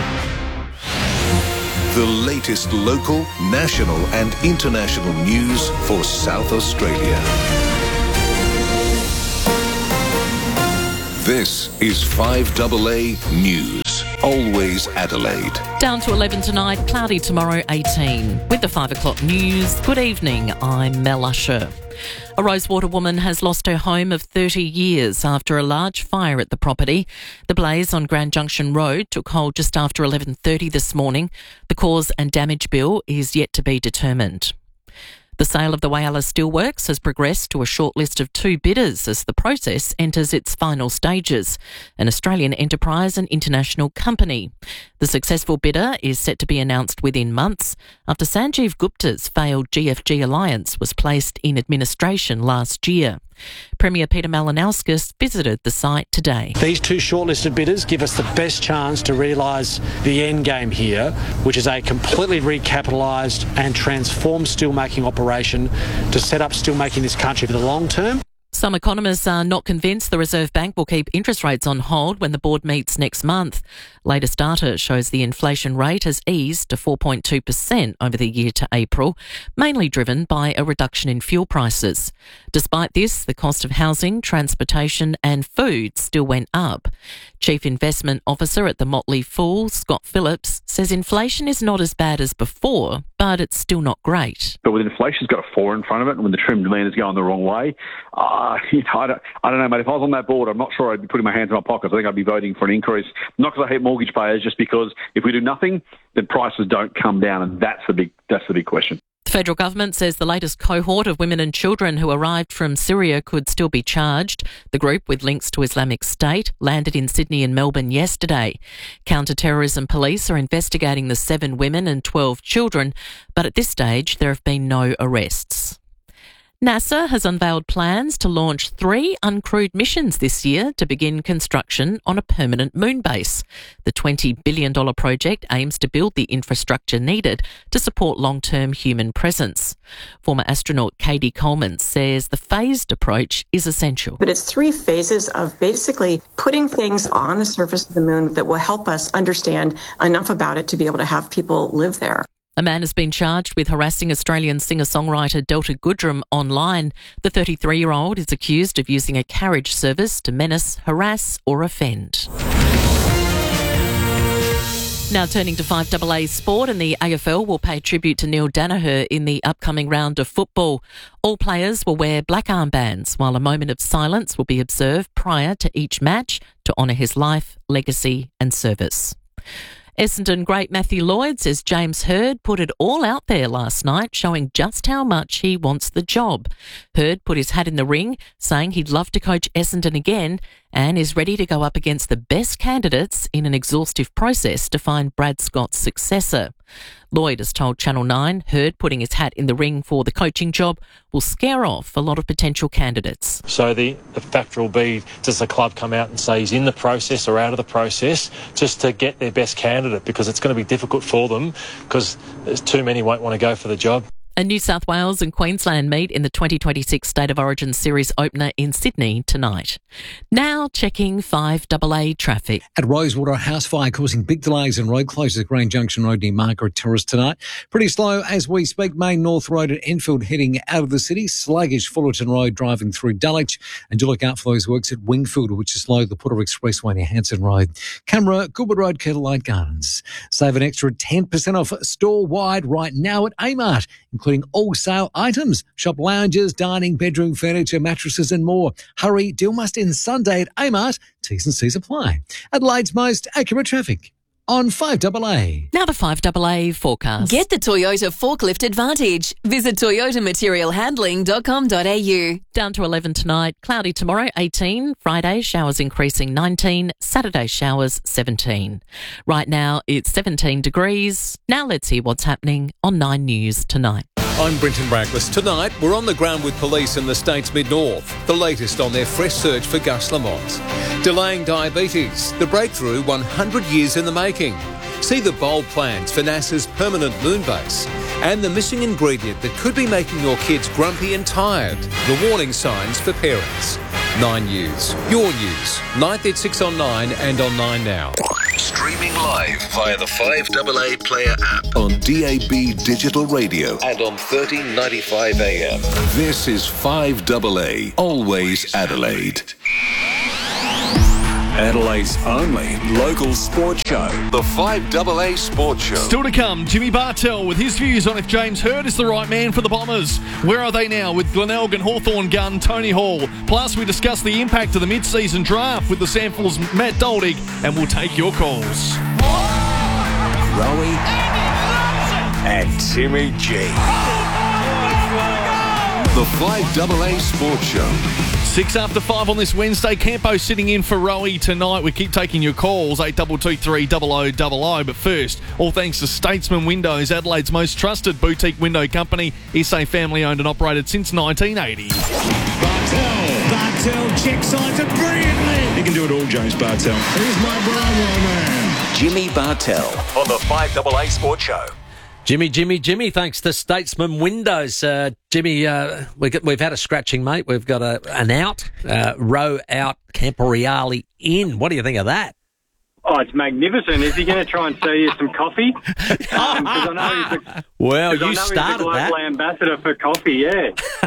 Speaker 7: The latest local, national and international news for South Australia. This is five A A News. Always Adelaide.
Speaker 13: Down to eleven tonight, cloudy tomorrow eighteen. With the five o'clock news, good evening, I'm Mel Usher. A Rosewater woman has lost her home of thirty years after a large fire at the property. The blaze on Grand Junction Road took hold just after eleven thirty this morning. The cause and damage bill is yet to be determined. The sale of the Whyalla Steelworks has progressed to a short list of two bidders as the process enters its final stages, an Australian enterprise and international company. The successful bidder is set to be announced within months after Sanjeev Gupta's failed G F G alliance was placed in administration last year. Premier Peter Malinauskas visited the site today.
Speaker 14: These two shortlisted bidders give us the best chance to realise the end game here, which is a completely recapitalised and transformed steelmaking operation to set up steelmaking in this country for the long term.
Speaker 13: Some economists are not convinced the Reserve Bank will keep interest rates on hold when the board meets next month. Latest data shows the inflation rate has eased to four point two percent over the year to April, mainly driven by a reduction in fuel prices. Despite this, the cost of housing, transportation and food still went up. Chief Investment Officer at the Motley Fool, Scott Phillips, says inflation is not as bad as before, but it's still not great.
Speaker 15: But with inflation's got a four in front of it, and when the trim demand is going the wrong way, uh, you know, I, don't, I don't know, mate. If I was on that board, I'm not sure I'd be putting my hands in my pockets. I think I'd be voting for an increase, not because I hate mortgage payers, just because if we do nothing, then prices don't come down, and that's the big that's the big question.
Speaker 13: The federal government says the latest cohort of women and children who arrived from Syria could still be charged. The group, with links to Islamic State, landed in Sydney and Melbourne yesterday. Counter-terrorism police are investigating the seven women and twelve children, but at this stage there have been no arrests. NASA has unveiled plans to launch three uncrewed missions this year to begin construction on a permanent moon base. The twenty billion dollars project aims to build the infrastructure needed to support long-term human presence. Former astronaut Katie Coleman says the phased approach is essential.
Speaker 25: But it's three phases of basically putting things on the surface of the moon that will help us understand enough about it to be able to have people live there.
Speaker 13: A man has been charged with harassing Australian singer-songwriter Delta Goodrem online. The thirty-three-year-old is accused of using a carriage service to menace, harass or offend. Now turning to five A A sport, and the A F L will pay tribute to Neil Danaher in the upcoming round of football. All players will wear black armbands, while a moment of silence will be observed prior to each match to honour his life, legacy and service. Essendon great Matthew Lloyd says James Hird put it all out there last night, showing just how much he wants the job. Hird put his hat in the ring, saying he'd love to coach Essendon again and is ready to go up against the best candidates in an exhaustive process to find Brad Scott's successor. Lloyd has told Channel nine Hird putting his hat in the ring for the coaching job will scare off a lot of potential candidates.
Speaker 14: So the, the factor will be, does the club come out and say he's in the process or out of the process, just to get their best candidate, because it's going to be difficult for them because there's too many won't want to go for the job.
Speaker 13: And New South Wales and Queensland meet in the twenty twenty-six State of Origin Series opener in Sydney tonight. Now checking five A A traffic.
Speaker 26: At Rosewater, a house fire causing big delays and road closures at Grand Junction Road near Margaret Terrace tonight. Pretty slow as we speak. Main North Road at Enfield heading out of the city. Sluggish Fullerton Road driving through Dulwich. And do look out for those works at Wingfield, which is slow. The Putter Expressway near Hanson Road. Camera, Goodwood Road, Kettlelight Gardens. Save an extra ten percent off store-wide right now at A-Mart, including all sale items, shop lounges, dining, bedroom furniture, mattresses and more. Hurry, deal must end Sunday at A-Mart. T's and C's apply. Adelaide's most accurate traffic on five A A.
Speaker 13: Now the five A A forecast.
Speaker 27: Get the Toyota Forklift Advantage. Visit toyota material handling dot com dot a u.
Speaker 13: Down to eleven tonight, cloudy tomorrow eighteen, Friday showers increasing nineteen, Saturday showers seventeen. Right now it's seventeen degrees. Now let's hear what's happening on Nine News tonight.
Speaker 3: I'm Brenton Brackless. Tonight, we're on the ground with police in the state's mid-north. The latest on their fresh search for Gus Lamont. Delaying diabetes, the breakthrough one hundred years in the making. See the bold plans for NASA's permanent moon base. And the missing ingredient that could be making your kids grumpy and tired. The warning signs for parents. Nine News. Your news. ninth at six on Nine and on Nine Now.
Speaker 7: Streaming live via the five A A Player app on D A B Digital Radio and on thirteen ninety-five A M. This is five A A, always Adelaide. Adelaide's only local sports show. The five A A Sports Show.
Speaker 5: Still to come, Jimmy Bartell with his views on if James Hird is the right man for the Bombers. Where are they now with Glenelg and Hawthorn gun Tony Hall? Plus, we discuss the impact of the mid-season draft with the Samfels Matt Doldig, and we'll take your calls.
Speaker 6: Rowie and Timmy G.
Speaker 7: The five A A Sports Show.
Speaker 5: Six after five on this Wednesday. Campo sitting in for Rowie tonight. We keep taking your calls, eight two two three double oh double oh. But first, all thanks to Statesman Windows, Adelaide's most trusted boutique window company. S A family owned and operated since nineteen eighty.
Speaker 16: Bartell. Bartell check signs it brilliantly. He can do it all, James Bartell. He's my Bravo man.
Speaker 6: Jimmy Bartell on the five A A Sports Show.
Speaker 2: Jimmy, Jimmy, Jimmy, thanks to Statesman Windows. Uh, Jimmy, uh, we got, we've had a scratching, mate. We've got a, an out, uh, row out, Camporeale in. What do you think of that?
Speaker 17: Oh, it's magnificent. Is he going to try and sell you some coffee? Um, 'cause I know he's a,
Speaker 2: well, you
Speaker 17: I know
Speaker 2: started
Speaker 17: he's a global
Speaker 2: that.
Speaker 17: ambassador for coffee, yeah.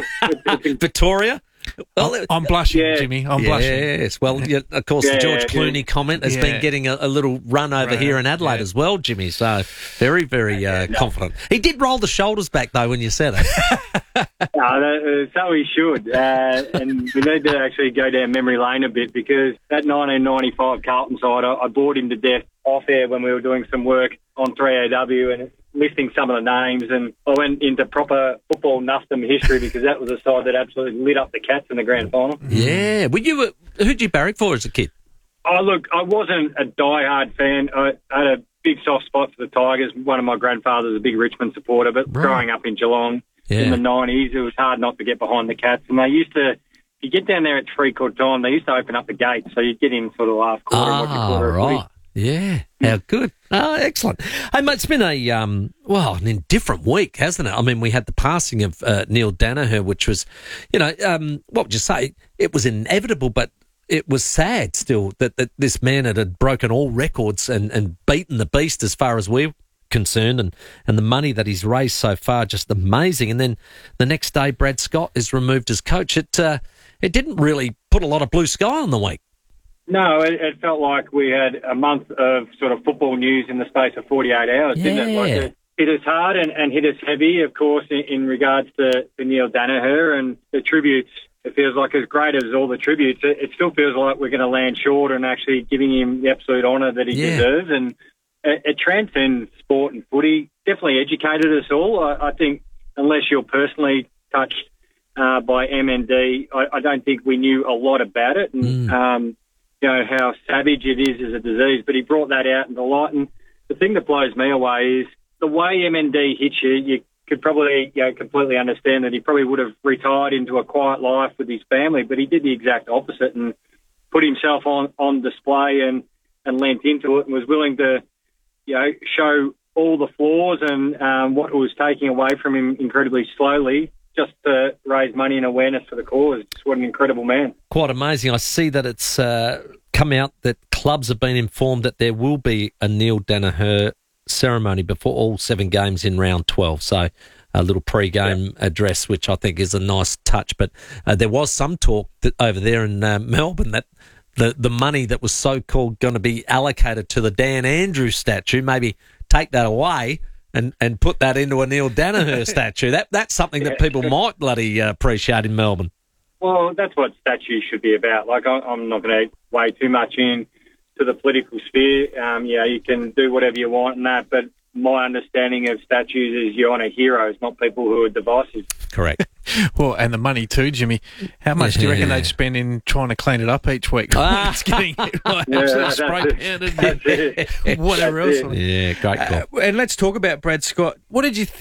Speaker 2: Victoria?
Speaker 4: Well, I'm blushing, yeah. Jimmy. I'm
Speaker 2: yes.
Speaker 4: blushing.
Speaker 2: Yes, well, yeah, of course,
Speaker 17: Yeah,
Speaker 2: the George
Speaker 17: yeah.
Speaker 2: Clooney comment has
Speaker 4: Yeah.
Speaker 2: been getting a, a little run over
Speaker 4: Right.
Speaker 2: here in Adelaide
Speaker 4: Yeah.
Speaker 2: as well, Jimmy. So very, very uh, confident. He did roll the shoulders back, though, when you said it.
Speaker 17: No, that, uh, so he should. Uh, and we need to actually go down memory lane a bit because that nineteen ninety-five Carlton side, I, I bored him to death off air when we were doing some work on three A W and listing some of the names. And I went into proper football nuffdom history because that was a side that absolutely lit up the Cats in the grand final.
Speaker 2: Yeah. Were you, uh, who'd you barrack for as a kid?
Speaker 17: Oh, look, I wasn't a diehard fan. I had a big soft spot for the Tigers. One of my grandfathers was a big Richmond supporter, but
Speaker 2: Right.
Speaker 17: growing up in Geelong
Speaker 2: Yeah.
Speaker 17: in the nineties, it was hard not to get behind the Cats. And they used to, if you get down there at three-quarter time, they used to open up the gates, so you'd get in for the last quarter. and watch a
Speaker 2: Ah,
Speaker 17: quarter of footy.
Speaker 2: right. Yeah. How good. Oh, excellent. Hey, mate, it's been a, um, well, an indifferent week, hasn't it? I mean, we had the passing of uh, Neil Danaher, which was, you know, um, what would you say? It was inevitable, but it was sad still that, that this man had, had broken all records and, and beaten the beast as far as we're concerned, and, and the money that he's raised so far, just amazing. And then the next day, Brad Scott is removed as coach. It, uh, it didn't really put a lot of blue sky on the week.
Speaker 17: No, it, it felt like we had a month of sort of football news in the space of forty-eight hours, didn't it? Like
Speaker 2: Yeah.
Speaker 17: it hit us hard and, and hit us heavy, of course, in, in regards to, to Neil Danaher and the tributes. It feels like as great as all the tributes, it, it still feels like we're going to land short and actually giving him the absolute honour that he
Speaker 2: Yeah.
Speaker 17: deserves. And it, it transcends sport and footy. Definitely educated us all. I, I think unless you're personally touched uh, by M N D, I, I don't think we knew a lot about it. And,
Speaker 2: Mm.
Speaker 17: um, you know, how savage it is as a disease, but he brought that out into light. And the thing that blows me away is the way M N D hits you, you could probably, you know, completely understand that he probably would have retired into a quiet life with his family, but he did the exact opposite and put himself on, on display and, and lent into it and was willing to, you know, show all the flaws and um, what it was taking away from him incredibly slowly just to raise money and awareness for the cause. Just what an incredible man.
Speaker 2: Quite amazing. I see that it's uh, come out that clubs have been informed that there will be a Neil Danaher ceremony before all seven games in round twelve. So a little pre-game yeah. address, which I think is a nice touch. But uh, there was some talk that over there in uh, Melbourne that the, the money that was so-called going to be allocated to the Dan Andrews statue, maybe take that away and, and put that into a Neil Danaher statue. That That's something that people might bloody uh, appreciate in Melbourne.
Speaker 17: Well, that's what statues should be about. Like, I, I'm not going to weigh too much in to the political sphere. Um, yeah, you can do whatever you want and that, but my understanding of statues is you honour heroes, not people who are divisive.
Speaker 2: Correct.
Speaker 4: Well, and the money too, Jimmy. How much do you reckon they'd spend in trying to clean it up each week?
Speaker 2: Ah.
Speaker 4: It's getting like,
Speaker 17: Yeah,
Speaker 4: absolutely
Speaker 17: that's
Speaker 4: spray
Speaker 17: it.
Speaker 4: painted,
Speaker 17: That's it.
Speaker 4: whatever
Speaker 17: That's
Speaker 4: else.
Speaker 17: it.
Speaker 2: Yeah, great call.
Speaker 4: Uh, and let's talk about Brad Scott. What did you think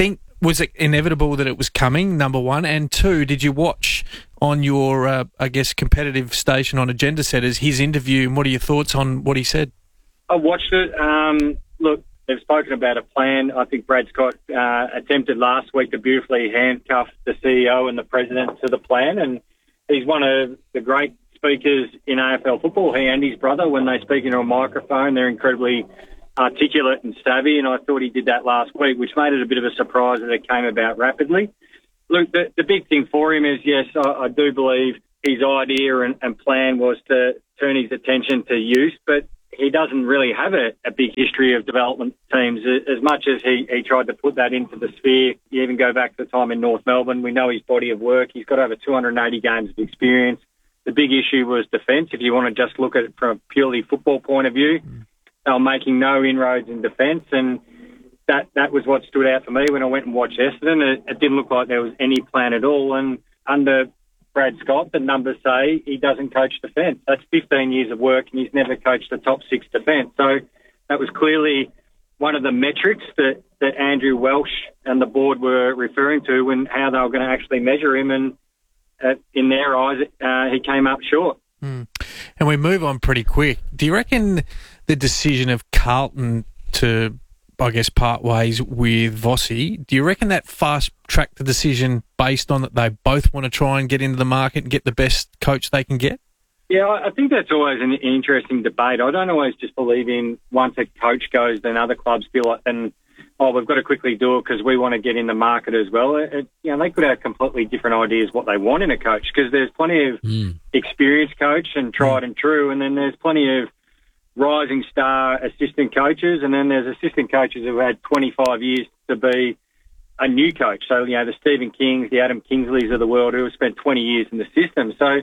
Speaker 4: was it inevitable that it was coming, number one? And two, did you watch on your, uh, I guess, competitive station on Agenda Setters his interview, and what are your thoughts on what he said?
Speaker 17: I watched it. Um, look, they've spoken about a plan. I think Brad Scott uh, attempted last week to beautifully handcuff the C E O and the president to the plan, and he's one of the great speakers in A F L football. He and his brother, when they speak into a microphone, they're incredibly articulate and savvy, and I thought he did that last week, which made it a bit of a surprise that it came about rapidly. Look, the, the big thing for him is, yes, I, I do believe his idea and, and plan was to turn his attention to youth, but he doesn't really have a, a big history of development teams. As much as he, he tried to put that into the sphere, you even go back to the time in North Melbourne, we know his body of work. He's got over two hundred eighty games of experience. The big issue was defence. If you want to just look at it from a purely football point of view, they were making no inroads in defence, and that, that was what stood out for me when I went and watched Essendon. It, it didn't look like there was any plan at all, and under Brad Scott, the numbers say he doesn't coach defence. That's fifteen years of work, and he's never coached the top six defence. So that was clearly one of the metrics that, that Andrew Welsh and the board were referring to when how they were going to actually measure him, and uh, in their eyes, uh, he came up short.
Speaker 4: Mm. And we move on pretty quick. Do you reckon the decision of Carlton to, I guess, part ways with Vossi, do you reckon that fast-tracked the decision based on that they both want to try and get into the market and get the best coach they can get?
Speaker 17: Yeah, I think that's always an interesting debate. I don't always just believe in once a coach goes, then other clubs feel like, then, oh, we've got to quickly do it because we want to get in the market as well. It, it, you know, they could have completely different ideas what they want in a coach, because there's plenty of mm. experienced coach and tried mm. and true, and then there's plenty of rising star assistant coaches, and then there's assistant coaches who had twenty-five years to be a new coach. So, you know, the Stephen Kings, the Adam Kingsleys of the world who have spent twenty years in the system. So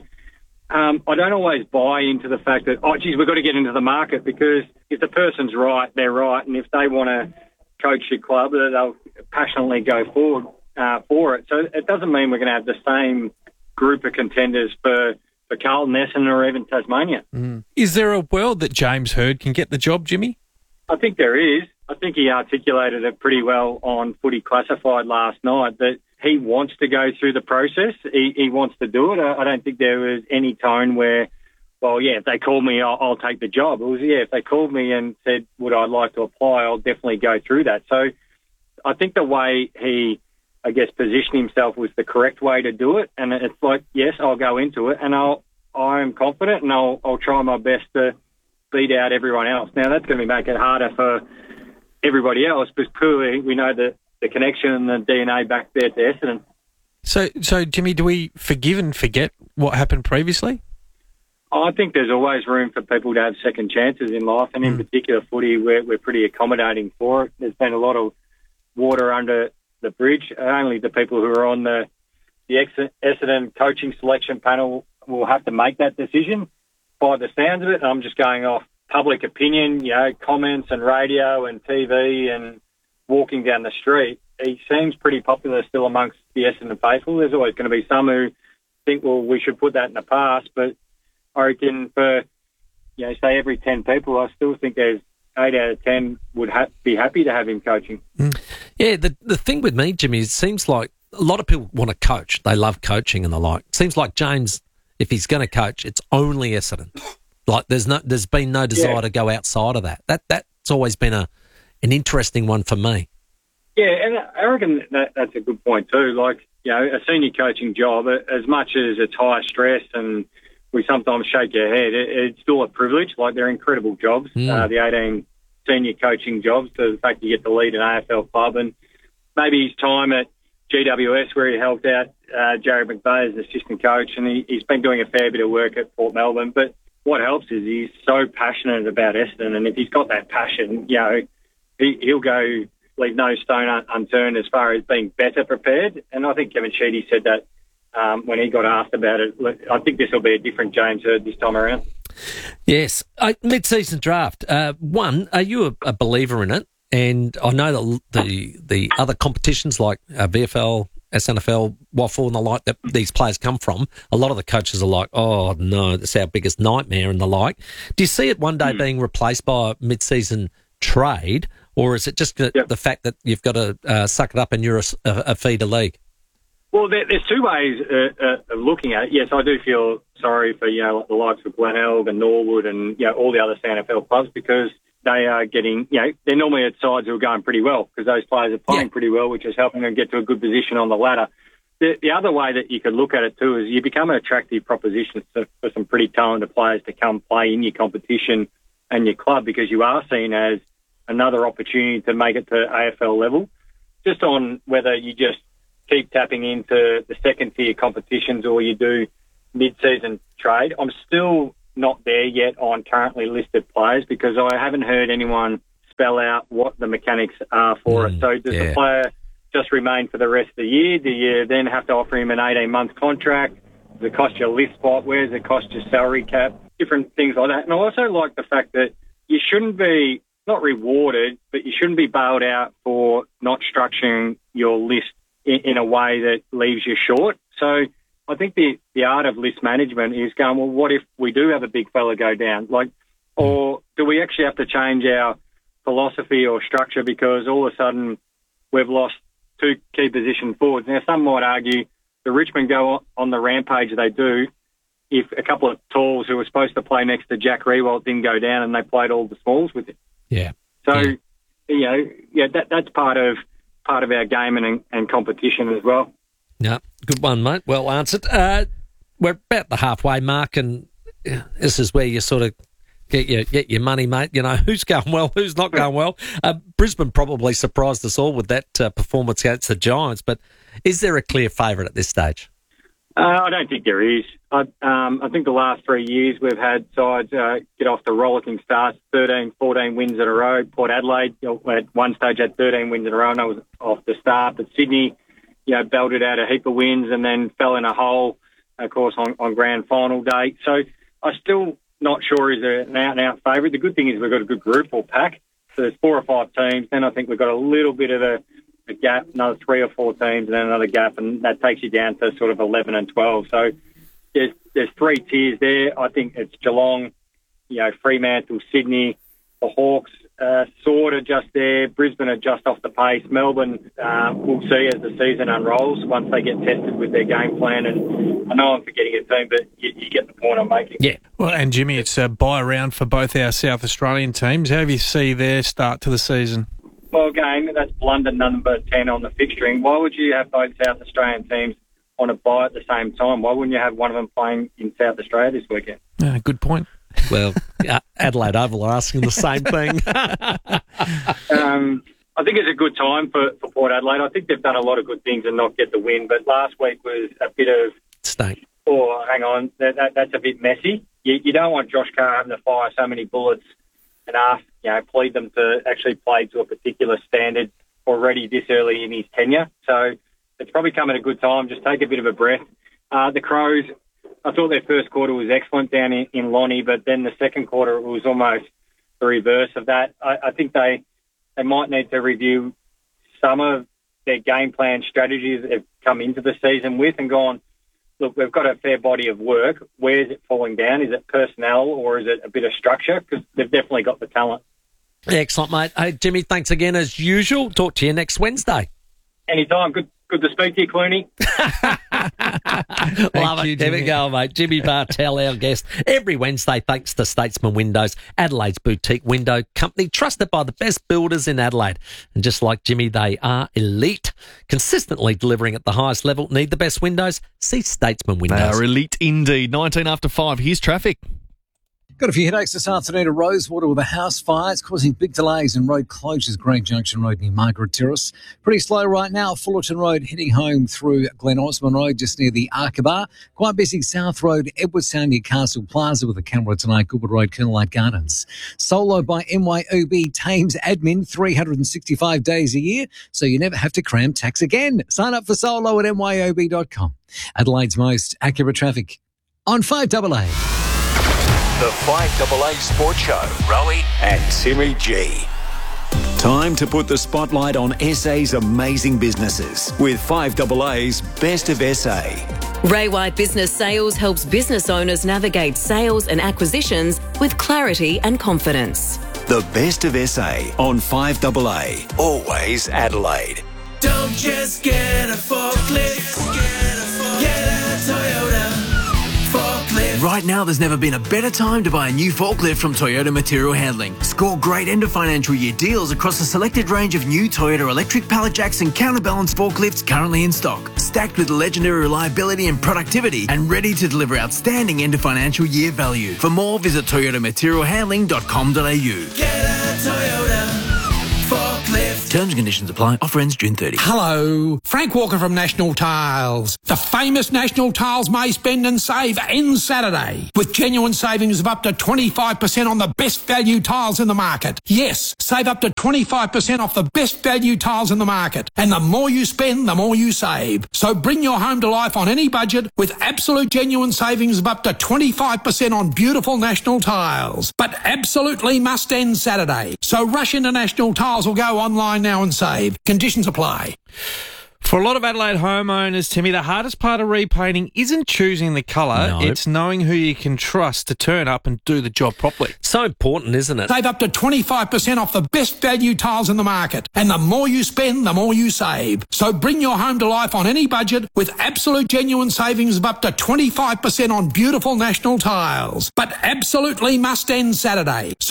Speaker 17: um, I don't always buy into the fact that, oh, geez, we've got to get into the market, because if the person's right, they're right, and if they want to coach your club, they'll passionately go forward uh, for it. So it doesn't mean we're going to have the same group of contenders for for Carlton, Essendon, or even Tasmania.
Speaker 4: Mm. Is there a world that James Hird can get the job, Jimmy?
Speaker 17: I think there is. I think he articulated it pretty well on Footy Classified last night, that he wants to go through the process. He, he wants to do it. I, I don't think there was any tone where, well, yeah, if they call me, I'll, I'll take the job. It was, yeah, if they called me and said, would I like to apply, I'll definitely go through that. So I think the way he, I guess, position himself was the correct way to do it. And it's like, yes, I'll go into it, and I'll, I'm confident, and I'll, I'll try my best to beat out everyone else. Now, that's going to make it harder for everybody else, because clearly we know that the connection and the D N A back there to Essendon.
Speaker 4: So, so Jimmy, do we forgive and forget what happened previously?
Speaker 17: I think there's always room for people to have second chances in life, and in mm. particular footy, we're, we're pretty accommodating for it. There's been a lot of water under the bridge. Only the people who are on the, the Essendon coaching selection panel will have to make that decision. By the sounds of it, I'm just going off public opinion, you know, comments and radio and T V and walking down the street. He seems pretty popular still amongst the Essendon faithful. There's always going to be some who think, well, we should put that in the past, but I reckon for, you know, say every ten people, I still think there's eight out of ten would ha- be happy to have him coaching.
Speaker 2: Mm. Yeah, the the thing with me, Jimmy, it seems like a lot of people want to coach. They love coaching and the like. It seems like James, if he's going to coach, it's only Essendon. Like there's no, there's been no desire yeah. to go outside of that. That that's always been a an interesting one for me.
Speaker 17: Yeah, and I reckon that, that's a good point too. Like, you know, a senior coaching job, as much as it's high stress and we sometimes shake your head, it, it's still a privilege. Like, they're incredible jobs, mm. uh, the eighteen senior coaching jobs, to the fact you get to lead an A F L club. And maybe his time at G W S, where he helped out uh, Jared McVeigh as assistant coach, and he, he's been doing a fair bit of work at Port Melbourne. But what helps is he's so passionate about Essendon, and if he's got that passion, you know, he, he'll go leave no stone un- unturned as far as being better prepared. And I think Kevin Sheedy said that um, when he got asked about it. I think this will be a different James Hird this time around.
Speaker 2: Yes. Uh, mid-season draft. Uh, one, are you a, a believer in it? And I know that the the other competitions like uh, V F L, S N F L, Waffle and the like that these players come from, a lot of the coaches are like, oh, no, that's our biggest nightmare and the like. Do you see it one day mm. being replaced by a mid-season trade, or is it just the, yep. the fact that you've got to uh, suck it up and you're a, a feeder league?
Speaker 17: Well, there, there's two ways uh, uh, of looking at it. Yes, I do feel sorry for, you know, the likes of Glenelg and Norwood and, you know, all the other S A N F L clubs, because they are getting, you know, they're normally at sides who are going pretty well because those players are playing yeah. pretty well, which is helping them get to a good position on the ladder. The, the other way that you could look at it too is you become an attractive proposition for, for some pretty talented players to come play in your competition and your club, because you are seen as another opportunity to make it to A F L level. Just on whether you just keep tapping into the second tier competitions or you do mid-season trade, I'm still not there yet on currently listed players because I haven't heard anyone spell out what the mechanics are for mm, it. So does yeah. the player just remain for the rest of the year? Do you then have to offer him an eighteen-month contract? Does it cost you a lift spot? Where does it cost you salary cap? Different things like that. And I also like the fact that you shouldn't be, not rewarded, but you shouldn't be bailed out for not structuring your list in, in a way that leaves you short. So I think the, the art of list management is going, well, what if we do have a big fella go down? Like, or do we actually have to change our philosophy or structure because all of a sudden we've lost two key position forwards? Now, some might argue the Richmond go on the rampage they do if a couple of talls who were supposed to play next to Jack Riewoldt didn't go down and they played all the smalls with him.
Speaker 2: Yeah.
Speaker 17: So,
Speaker 2: yeah.
Speaker 17: you know, yeah, that that's part of part of our game and, and competition as well.
Speaker 2: Yeah, good one, mate. Well answered. Uh, we're about the halfway mark, and this is where you sort of get your get your money, mate. You know, who's going well, who's not going well. Uh, Brisbane probably surprised us all with that uh, performance against the Giants, but is there a clear favourite at this stage?
Speaker 17: Uh, I don't think there is. I, um, I think the last three years we've had sides uh, get off to rollicking starts, thirteen, fourteen wins in a row. Port Adelaide, you know, at one stage had thirteen wins in a row, and I was off the start. But Sydney, you know, belted out a heap of wins and then fell in a hole, of course, on, on grand final day. So I'm still not sure is there an out-and-out favourite. The good thing is we've got a good group or pack. So there's four or five teams. Then I think we've got a little bit of a, a gap, another three or four teams, and then another gap, and that takes you down to sort of eleven and twelve. So there's, there's three tiers there. I think it's Geelong, you know, Fremantle, Sydney, the Hawks, uh, sort of just there. Brisbane are just off the pace. Melbourne, uh, we'll see as the season unrolls once they get tested with their game plan. And I know I'm forgetting a team, but you, you get the point I'm making.
Speaker 4: Yeah. Well, and Jimmy, it's a buy round for both our South Australian teams. How do you see their start to the season?
Speaker 17: Well, again, that's blunder number ten on the fixturing. Why would you have both South Australian teams on a bye at the same time? Why wouldn't you have one of them playing in South Australia this weekend?
Speaker 4: Uh, good point.
Speaker 2: Well, Adelaide Oval are asking the same thing.
Speaker 17: um, I think it's a good time for, for Port Adelaide. I think they've done a lot of good things and not get the win, but last week was a bit of...
Speaker 2: Stank.
Speaker 17: Oh, hang on, that, that, that's a bit messy. You, you don't want Josh Carr having to fire so many bullets and ask, you know, plead them to actually play to a particular standard already this early in his tenure. So it's probably come at a good time. Just take a bit of a breath. Uh, the Crows, I thought their first quarter was excellent down in, in Lonnie, but then the second quarter was almost the reverse of that. I, I think they they might need to review some of their game plan strategies that they've come into the season with and gone, look, we've got a fair body of work. Where is it falling down? Is it personnel or is it a bit of structure? Because they've definitely got the talent.
Speaker 2: Excellent, mate. Hey, Jimmy, thanks again as usual. Talk to you next Wednesday.
Speaker 17: Anytime. Good good to speak to you, Clooney.
Speaker 2: Love you, it. There we go, mate. Jimmy Bartell, our guest, every Wednesday, thanks to Statesman Windows, Adelaide's boutique window company, trusted by the best builders in Adelaide. And just like Jimmy, they are elite, consistently delivering at the highest level. Need the best windows? See Statesman Windows.
Speaker 5: They are elite indeed. nineteen after five. Here's traffic.
Speaker 26: Got a few headaches this afternoon at Rosewater with a house fire. It's causing big delays and road closures. Green Junction Road near Margaret Terrace. Pretty slow right now. Fullerton Road heading home through Glen Osmond Road just near the Arkabar. Quite busy South Road, Edwardstown near Castle Plaza with a camera tonight. Goodwood Road, Kennelite Gardens. Solo by M Y O B Thames Admin three hundred sixty-five days a year, so you never have to cram tax again. Sign up for Solo at M Y O B dot com. Adelaide's most accurate traffic on five double A.
Speaker 7: The five double A Sports Show, Rowie and Timmy G.
Speaker 11: Time to put the spotlight on S A's amazing businesses with five double A's Best of S A.
Speaker 27: Ray White Business Sales helps business owners navigate sales and acquisitions with clarity and confidence.
Speaker 7: The best of S A on five A A. Always Adelaide.
Speaker 18: Don't just get a forklift, get a, get a Toyota forklift.
Speaker 19: Right now, there's never been a better time to buy a new forklift from Toyota Material Handling. Score great end of financial year deals across a selected range of new Toyota electric pallet jacks and counterbalance forklifts currently in stock, stacked with legendary reliability and productivity and ready to deliver outstanding end of financial year value. For more, visit toyota material handling dot com dot a u.
Speaker 18: Get a Toyota forklift.
Speaker 19: Terms and conditions apply. Offer ends June thirtieth.
Speaker 20: Hello, Frank Walker from National Tiles. The famous National Tiles May Spend and Save ends Saturday with genuine savings of up to twenty-five percent on the best value tiles in the market. Yes, save up to twenty-five percent off the best value tiles in the market. And the more you spend, the more you save. So bring your home to life on any budget with absolute genuine savings of up to twenty-five percent on beautiful National Tiles. But absolutely must end Saturday. So rush into National Tiles or go online now and save. Conditions apply.
Speaker 5: For a lot of Adelaide homeowners, Timmy, the hardest part of repainting isn't choosing the colour,
Speaker 2: No.
Speaker 5: it's knowing who you can trust to turn up and do the job properly.
Speaker 2: So important, isn't it?
Speaker 20: Save up to twenty-five percent off the best value tiles in the market. And the more you spend, the more you save. So bring your home to life on any budget with absolute genuine savings of up to twenty-five percent on beautiful National Tiles. But absolutely must end Saturday.